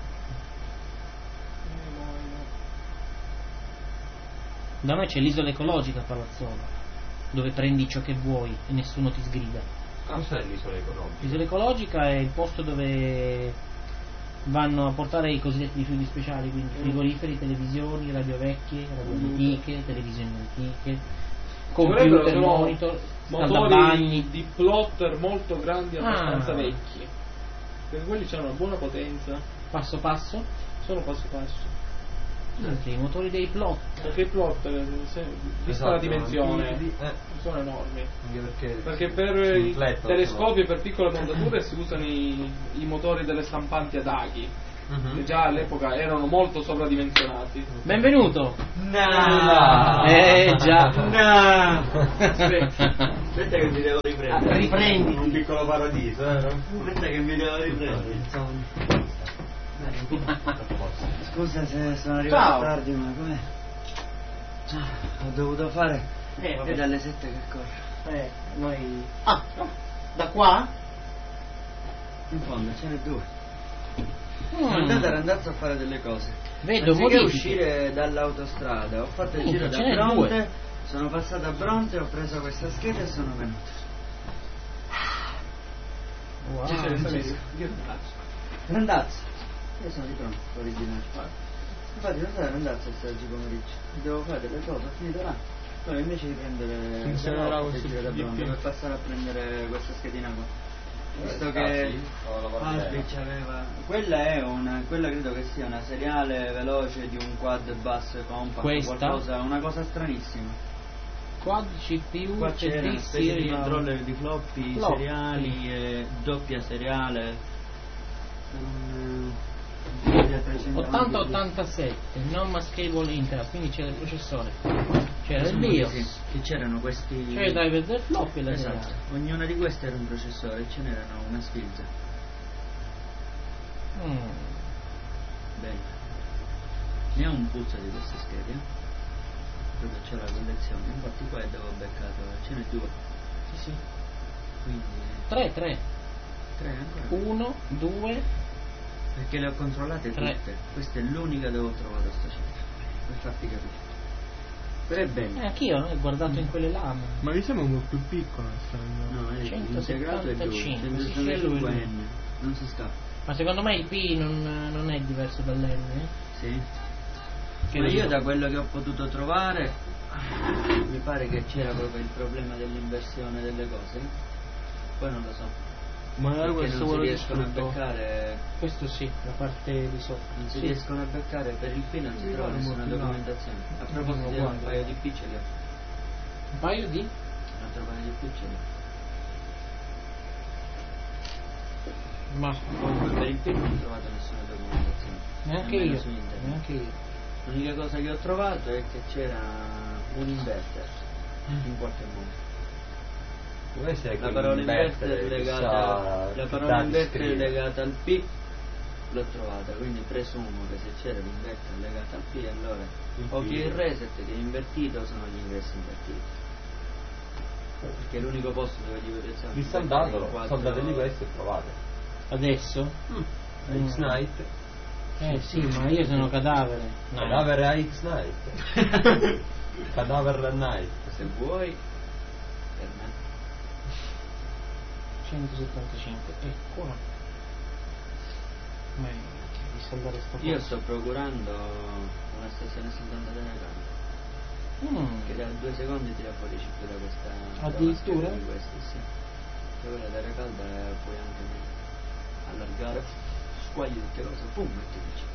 Speaker 8: Da noi c'è l'isola ecologica a Palazzolo, dove prendi ciò che vuoi e nessuno ti sgrida.
Speaker 2: Cos'è l'isola ecologica?
Speaker 8: L'isola ecologica è il posto dove vanno a portare i cosiddetti rifiuti speciali, quindi frigoriferi, televisioni, radio vecchie, radio antiche, televisioni antiche, computer, monitor,
Speaker 5: motori di plotter molto grandi, abbastanza vecchi, perché quelli hanno una buona potenza.
Speaker 8: Passo passo?
Speaker 5: Sono passo passo.
Speaker 8: I motori dei plot.
Speaker 5: Perché i plotter, vista la dimensione, sono enormi. Perché per i telescopi e per piccole montature si usano i motori delle stampanti ad aghi, che già all'epoca erano molto sovradimensionati.
Speaker 8: Benvenuto!
Speaker 7: No!
Speaker 8: Già!
Speaker 7: No! Aspetta che mi devo riprendere.
Speaker 8: Riprendi!
Speaker 7: Un piccolo paradiso, aspetta che mi devo riprendere.
Speaker 1: Scusa se sono arrivato tardi, ma com'è?
Speaker 9: Ho dovuto fare
Speaker 1: vabbè.
Speaker 9: è dalle 7 che corro.
Speaker 1: Noi... Ah, da qua?
Speaker 9: In fondo ce n'è 2. Sono andato a Randazzo a fare delle cose.
Speaker 8: Vedo
Speaker 9: Anziché
Speaker 8: modifiche.
Speaker 9: uscire dall'autostrada, ho fatto il giro da
Speaker 8: ce n'è
Speaker 9: Bronte,
Speaker 8: 2.
Speaker 9: sono passato a Bronte, ho preso questa scheda e sono venuto.
Speaker 8: Wow.
Speaker 9: Randazzo. Io sono di pronto, originale. Infatti non sarà Randazzo oggi pomeriggio. Devo fare delle cose, ho finito là. Poi invece di prendere
Speaker 3: Funzionerà
Speaker 9: il
Speaker 3: questo
Speaker 9: giro da Bronte
Speaker 3: GP.
Speaker 9: per passare a prendere questa schedina qua. Visto che Auschwitz aveva. Quella credo che sia una seriale veloce di un quad bus compact,
Speaker 8: Questa?
Speaker 9: qualcosa, una cosa stranissima.
Speaker 8: Quad CPU
Speaker 9: Qua c'era una specie di
Speaker 8: serial.
Speaker 9: controller di floppy, seriali e doppia seriale.
Speaker 8: 8087 non maschable interrupt, quindi c'era il processore, c'era il BIOS,
Speaker 9: Che c'erano questi.
Speaker 8: c'era il driver del floppy e la
Speaker 9: Esatto,
Speaker 8: seriale.
Speaker 9: ognuna di queste era un processore e ce n'erano una sfilza. Bene. Ne ho un puzzo di queste schede. Proprio c'è la collezione. Infatti qua avevo beccato. Ce n'è 2.
Speaker 8: Sì, sì.
Speaker 9: Quindi.
Speaker 8: 3
Speaker 9: 3 ancora.
Speaker 8: 1 2
Speaker 9: Perché le ho controllate
Speaker 8: Tre.
Speaker 9: tutte. Questa è l'unica dove ho trovato sta cifra. Per farti capire. Però è bene.
Speaker 8: anch'io ho guardato in quelle là,
Speaker 3: Ma mi sembra un po' più piccola sta.
Speaker 9: No, è
Speaker 8: 175,
Speaker 9: integrato e 2.
Speaker 8: sì, sì,
Speaker 9: 175N. Non si scappa.
Speaker 8: ma secondo me il P non è diverso dall'N,
Speaker 9: Sì.
Speaker 8: Che
Speaker 9: Ma
Speaker 8: ne
Speaker 9: io
Speaker 8: so.
Speaker 9: da quello che ho potuto trovare mi pare che c'era proprio il problema dell'inversione delle cose. Poi non lo so.
Speaker 3: Magari
Speaker 9: Perché
Speaker 3: questo
Speaker 9: non si
Speaker 3: vuole
Speaker 9: riescono a
Speaker 3: distrutto.
Speaker 9: beccare.
Speaker 8: Questo sì, la parte di sotto.
Speaker 9: Non si
Speaker 8: Sì.
Speaker 9: riescono a beccare per il P non si trova nessuna documentazione. A proposito di un paio di P ce li ho.
Speaker 8: Un paio di?
Speaker 9: Un altro paio di P ce li ho.
Speaker 8: Ma
Speaker 9: Comunque per il P non ho trovato nessuna documentazione.
Speaker 8: neanche
Speaker 9: Nemmeno
Speaker 8: io,
Speaker 9: su internet.
Speaker 8: neanche io.
Speaker 9: L'unica cosa che ho trovato è che c'era un inverter in qualche modo.
Speaker 2: Come se
Speaker 9: La parola inverter legata al P l'ho trovata, quindi presumo che se c'era l'inverter legato al P allora o che il reset che è invertito sono gli ingressi invertiti. Perché è l'unico posto dove gli potenziali
Speaker 2: Risaldatelo, soldateli questo e provate.
Speaker 8: Adesso?
Speaker 2: X-Night.
Speaker 8: Sì, ma io sono cadavere. No.
Speaker 2: Cadavere a X-Night. Cadavere a Night.
Speaker 9: Se vuoi per me
Speaker 8: 175 e qua. Ma di salvare sto
Speaker 9: io
Speaker 8: posto.
Speaker 9: sto procurando una stazione 70 della camera che da 2 secondi tira fuori il chip da questa
Speaker 8: Addirittura?
Speaker 9: da una scheda di questi, sì. Che quella d'aria calda puoi anche allargare, squagli tutte cose, pum, metti il chip.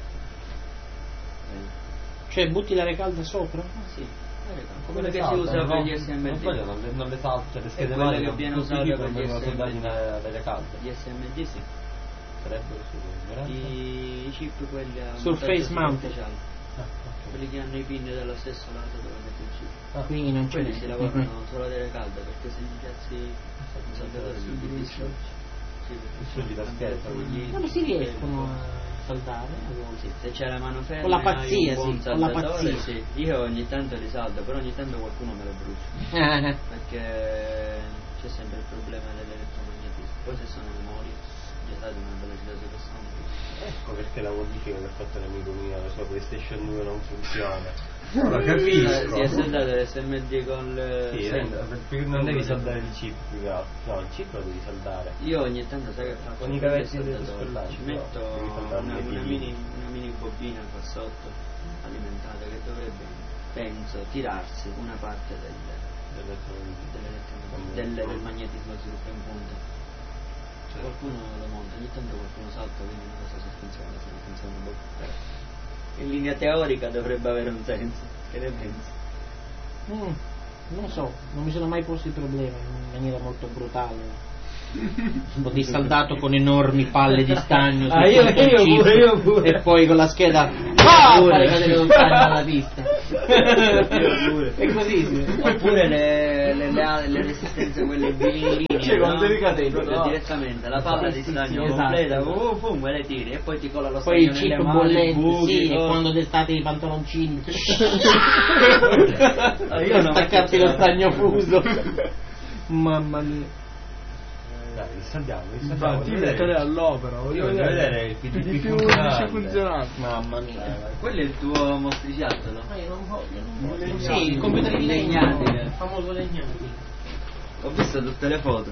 Speaker 8: Cioè butti l'aria calda sopra?
Speaker 9: Sì,
Speaker 2: Come
Speaker 9: quella che si usa per gli SMD.
Speaker 2: Non le salta, le schede
Speaker 9: quella
Speaker 2: male
Speaker 9: che viene usata per gli
Speaker 2: soldati
Speaker 9: SMD.
Speaker 2: delle calde.
Speaker 9: Gli SMD sì.
Speaker 2: Sarebbero sicuro.
Speaker 9: I chip quelli a
Speaker 8: Surface mount.
Speaker 9: speciali. Quelli che hanno i pin dello stesso lato dove metti il chip.
Speaker 8: Quindi non c'è.
Speaker 9: Quelli si lavorano solo ad aria calda perché se gli piazzi un saldatore gli distruggi.
Speaker 2: Distruggi la scheda, quindi.
Speaker 8: Come si riescono a saldare?
Speaker 9: Sì, se c'è la mano ferma
Speaker 8: Con la
Speaker 9: e
Speaker 8: pazzia,
Speaker 9: hai un buon
Speaker 8: sì, con la
Speaker 9: saldatore,
Speaker 8: pazzia.
Speaker 9: sì. Io ogni tanto li saldo, però ogni tanto qualcuno me lo brucia. Perché c'è sempre il problema dell'elettromagnetismo. Poi se sono memorie, già date una velocità supersonica.
Speaker 2: Ecco perché la modifica che ha fatto l'amico mio, la sua PlayStation 2 non funziona. Lo capisco.
Speaker 9: Si è saldato l'SMD con il
Speaker 2: Sì, perché non devi saldare il chip più che altro. No, il chip lo devi saldare.
Speaker 9: Io ogni tanto sai che faccio
Speaker 2: Con i
Speaker 9: con il
Speaker 2: cavetti dei
Speaker 9: saldatore.
Speaker 2: spellacci,
Speaker 9: Ci
Speaker 2: no,
Speaker 9: metto
Speaker 2: devi saldare
Speaker 9: una
Speaker 2: le pinne.
Speaker 9: mini bobina qua sotto alimentata che dovrebbe, penso, tirarsi una parte del magnetismo che sviluppa in punta. Qualcuno lo monta, ogni tanto qualcuno salta, quindi non so se funziona, se non funziona però in linea teorica dovrebbe avere un senso. Che ne pensi?
Speaker 8: Non lo so, non mi sono mai posto il problema in maniera molto brutale. Ho disaldato con enormi palle di stagno sul
Speaker 9: io pure.
Speaker 8: e poi con la scheda fare cadere lo stagno dalla pista.
Speaker 9: Io pure.
Speaker 8: È così sì.
Speaker 9: Oppure le resistenze quelle vinili,
Speaker 5: Cioè, con delicatezza,
Speaker 9: proprio
Speaker 5: no?
Speaker 9: direttamente la palla di stagno
Speaker 8: esatto.
Speaker 9: completa, pum, e le tiri e poi ti cola lo
Speaker 8: Poi
Speaker 9: stagno
Speaker 8: il chip
Speaker 9: nelle mani,
Speaker 8: bollente,
Speaker 9: buchi,
Speaker 8: sì, e
Speaker 9: cose.
Speaker 8: quando destate i pantaloncini.
Speaker 9: Io non
Speaker 8: Staccarti lo stagno fuso. Mamma mia.
Speaker 2: Dai, rissaldiamo.
Speaker 3: Infatti, il lettore all'opera,
Speaker 2: Io voglio vedere il
Speaker 3: più
Speaker 2: PDP
Speaker 3: dice
Speaker 2: funzionante.
Speaker 3: funzionante.
Speaker 8: Mamma mia.
Speaker 9: Quello è il tuo mostriciattolo?
Speaker 8: Ma io non voglio. Sì, il computer di
Speaker 9: Legnati,
Speaker 8: legno, il famoso Legnati.
Speaker 9: Ho visto tutte le foto.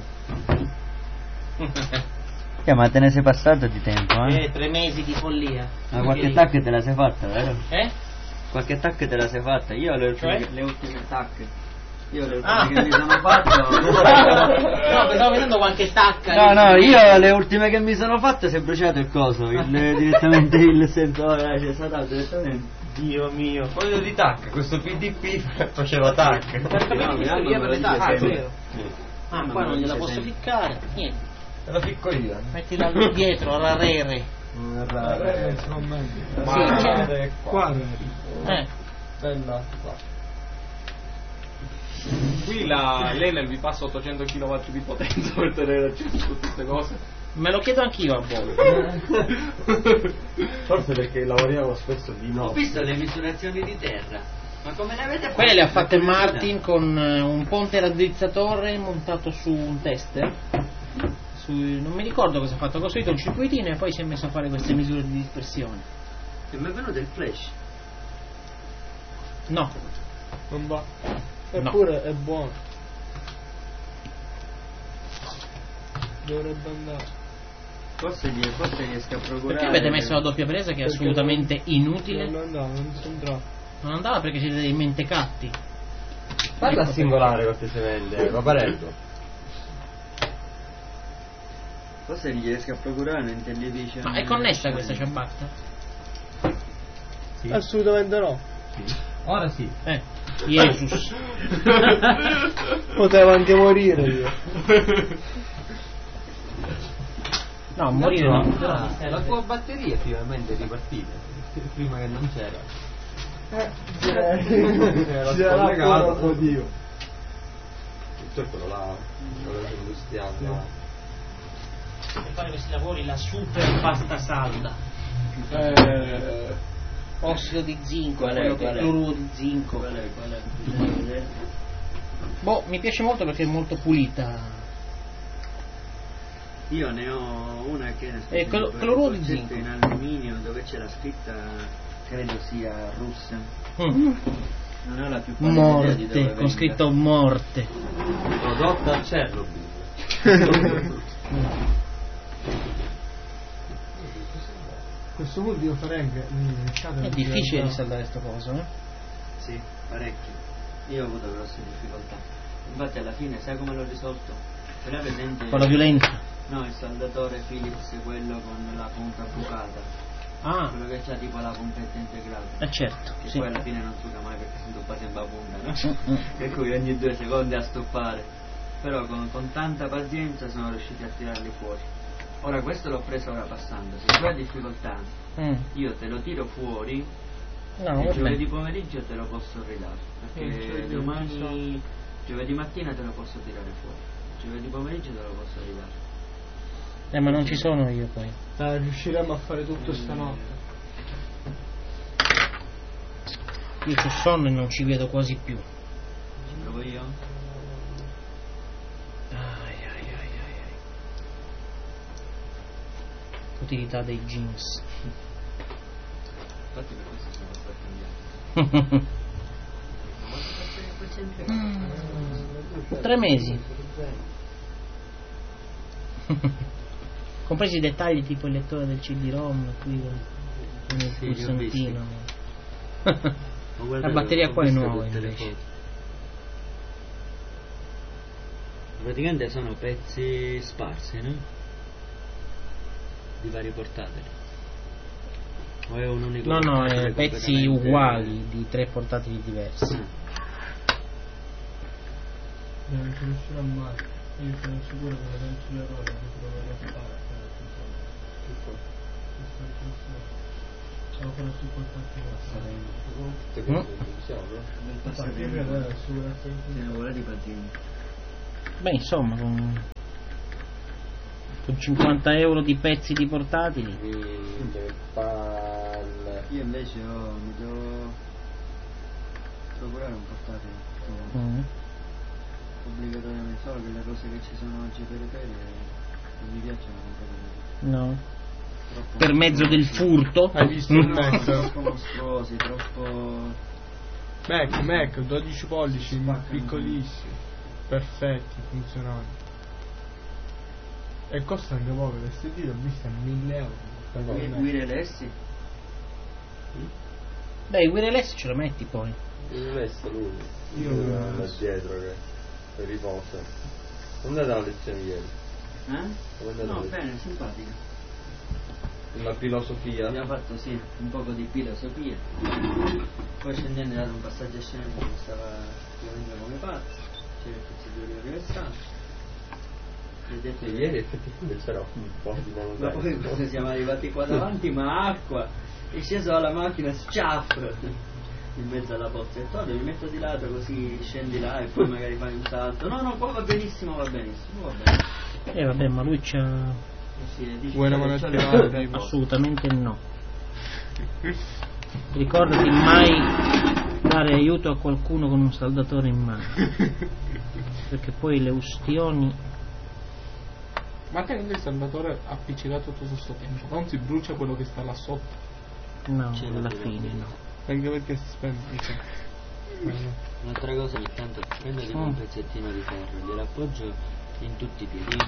Speaker 10: Ma te ne sei passato di tempo,
Speaker 8: 3 mesi di follia.
Speaker 10: Ma qualche tac te la sei fatta, vero?
Speaker 8: Eh?
Speaker 10: Tac te la sei fatta? Io ho le ultime
Speaker 8: Cioè?
Speaker 9: Le ultime tacche. Io le
Speaker 8: Ah.
Speaker 9: ultime che mi sono fatto.
Speaker 8: No, pensavo vedendo qualche stacca.
Speaker 10: No, io le ultime che mi sono fatte si è bruciato il coso, direttamente il sensore, c'è stato direttamente.
Speaker 2: Dio mio. Quello di tac, questo PDP faceva tac.
Speaker 9: No, mi hanno
Speaker 8: per le tacche,
Speaker 9: detto
Speaker 8: vero? Ah, qua non gliela posso ficcare. Niente.
Speaker 2: Te la ficco io.
Speaker 8: Mettila dietro, alla rere.
Speaker 3: Ma
Speaker 8: c'è.
Speaker 3: qua
Speaker 2: Bella qua.
Speaker 5: Qui l'Enel vi passa 800 kW di potenza per tenere acceso tutte queste cose.
Speaker 8: Me lo chiedo anch'io a volte.
Speaker 2: Forse perché lavoriamo spesso di
Speaker 9: Ho
Speaker 2: notte.
Speaker 9: visto le misurazioni di terra. Ma come le avete fatte?
Speaker 8: Quelle le ha fatte Martin con un ponte raddrizzatore montato su un tester. Non mi ricordo cosa ha fatto, ha costruito un circuitino e poi si è messo a fare queste misure di dispersione.
Speaker 9: E mi è venuto il flash.
Speaker 8: No,
Speaker 3: non va.
Speaker 8: No.
Speaker 3: Eppure è buono. Dovrebbe andare.
Speaker 9: Forse riesco a procurare.
Speaker 8: perché avete messo la doppia presa che è assolutamente inutile?
Speaker 3: Non andava, non si entrava.
Speaker 8: Non andava perché siete dei mentecatti.
Speaker 2: Parla a singolare queste semende, Paparetto.
Speaker 9: Forse riesco a procurare un television.
Speaker 8: Ma è connessa questa ciabatta?
Speaker 2: Sì.
Speaker 3: Assolutamente no.
Speaker 2: Ora sì.
Speaker 8: Jesus.
Speaker 3: Potevo anche morire io.
Speaker 8: No, morire no.
Speaker 2: La tua batteria è finalmente ripartita. Prima che non c'era. Era collegata.
Speaker 3: Oddio.
Speaker 2: C'è quello là. Quello industriale.
Speaker 8: Per fare questi lavori la super pasta salda. Ossido di zinco, cloruro di zinco.
Speaker 9: Qual è?
Speaker 8: Boh, mi piace molto perché è molto pulita.
Speaker 9: Io ne ho una che è
Speaker 8: cloruro di zinco
Speaker 9: in alluminio dove c'è la scritta, credo sia russa. Non è la più pallida idea di dove
Speaker 8: Morte, con
Speaker 9: venga.
Speaker 8: scritto morte.
Speaker 2: Prodotta a Chernobyl.
Speaker 3: Questo vuol dire farei anche
Speaker 8: È difficile risaldare sto coso, eh?
Speaker 9: Sì, parecchio. Io ho avuto grosse difficoltà. Infatti alla fine sai come l'ho risolto? Era presente
Speaker 8: Con la violenza.
Speaker 9: No, il saldatore Philips, quello con la punta bucata.
Speaker 8: Ah,
Speaker 9: Quello che c'ha tipo la pompetta integrata.
Speaker 8: certo.
Speaker 9: Che
Speaker 8: Sì.
Speaker 9: poi alla fine non suca mai perché si toppa sempre a punta, no? Per cui ogni 2 secondi a stoppare. Però con tanta pazienza sono riusciti a tirarli fuori. Ora questo l'ho preso ora passando. Se tu hai difficoltà, io te lo tiro fuori
Speaker 8: No,
Speaker 9: e
Speaker 8: vabbè.
Speaker 9: giovedì pomeriggio te lo posso ridare. Perché domani, giovedì mattina te lo posso tirare fuori. Giovedì pomeriggio te lo posso ridare.
Speaker 8: Ma non ci sono io poi.
Speaker 3: Riusciremo a fare tutto stanotte.
Speaker 8: Io ho sonno e non ci vedo quasi più.
Speaker 9: Ci provo io?
Speaker 8: Utilità dei jeans.
Speaker 9: Infatti per questo sono stato cambiato.
Speaker 8: 3 mesi. Compresi i dettagli tipo il lettore del CD-ROM qui con il
Speaker 9: Sì, li ho
Speaker 8: pulsantino.
Speaker 9: Ma
Speaker 8: La batteria qua è nuova invece.
Speaker 9: Praticamente sono pezzi sparsi, no? Di varie portate. O è un unico
Speaker 8: No,
Speaker 9: portatile
Speaker 8: pezzi
Speaker 9: completamente-
Speaker 8: uguali di 3 portatili diversi.
Speaker 3: Non ci riuscirò mai. Io sono sicuro che la cancellerò e lo proverò a fare. Sono quello sul
Speaker 9: Del passatempo. Siamo volati pazzini.
Speaker 8: Beh, insomma, con 50 euro di pezzi di portatili.
Speaker 9: Io invece mi devo procurare un portatile. Obbligatoriamente, solo che le cose che ci sono oggi per non mi piacciono completamente.
Speaker 8: No. Per mezzo del furto.
Speaker 3: Hai visto il Mac?
Speaker 9: Troppo mostruosi, troppo...
Speaker 3: Mac, 12 pollici, piccolissimi, perfetti, funzionanti. E costa anche poco, l'SD l'ho vista a 1.000 euro.
Speaker 9: Wireless?
Speaker 8: Beh, il wireless ce lo metti poi.
Speaker 2: Non è lui.
Speaker 3: Io
Speaker 2: da dietro che riposa. Non è andata la lezione ieri.
Speaker 9: No, bene, simpatica.
Speaker 2: La filosofia.
Speaker 9: Abbiamo fatto sì, un poco di filosofia. Poi scendendo è dato un passaggio scenico che stava piovendo come pazzo. C'era il pezzo di universale.
Speaker 2: E ieri effettivamente c'era un po' di
Speaker 9: ma poi quando siamo arrivati qua davanti, ma acqua, è sceso dalla macchina, sciaffro in mezzo alla pozza, e mi metto di lato così scendi là e poi magari fai un salto. No, qua va benissimo, va bene.
Speaker 8: Vabbè, ma lui c'ha...
Speaker 3: Vuoi una mano a tirare?
Speaker 8: Assolutamente no. Ricordati mai dare aiuto a qualcuno con un saldatore in mano, perché poi le ustioni...
Speaker 5: Ma tenendo il salvatore appiccicato tutto questo tempo, non si brucia quello che sta là sotto?
Speaker 8: No, alla fine no.
Speaker 3: Anche perché si spende.
Speaker 9: Un'altra cosa, ogni tanto prendo tipo un pezzettino di ferro, glielo appoggio in tutti i piedi,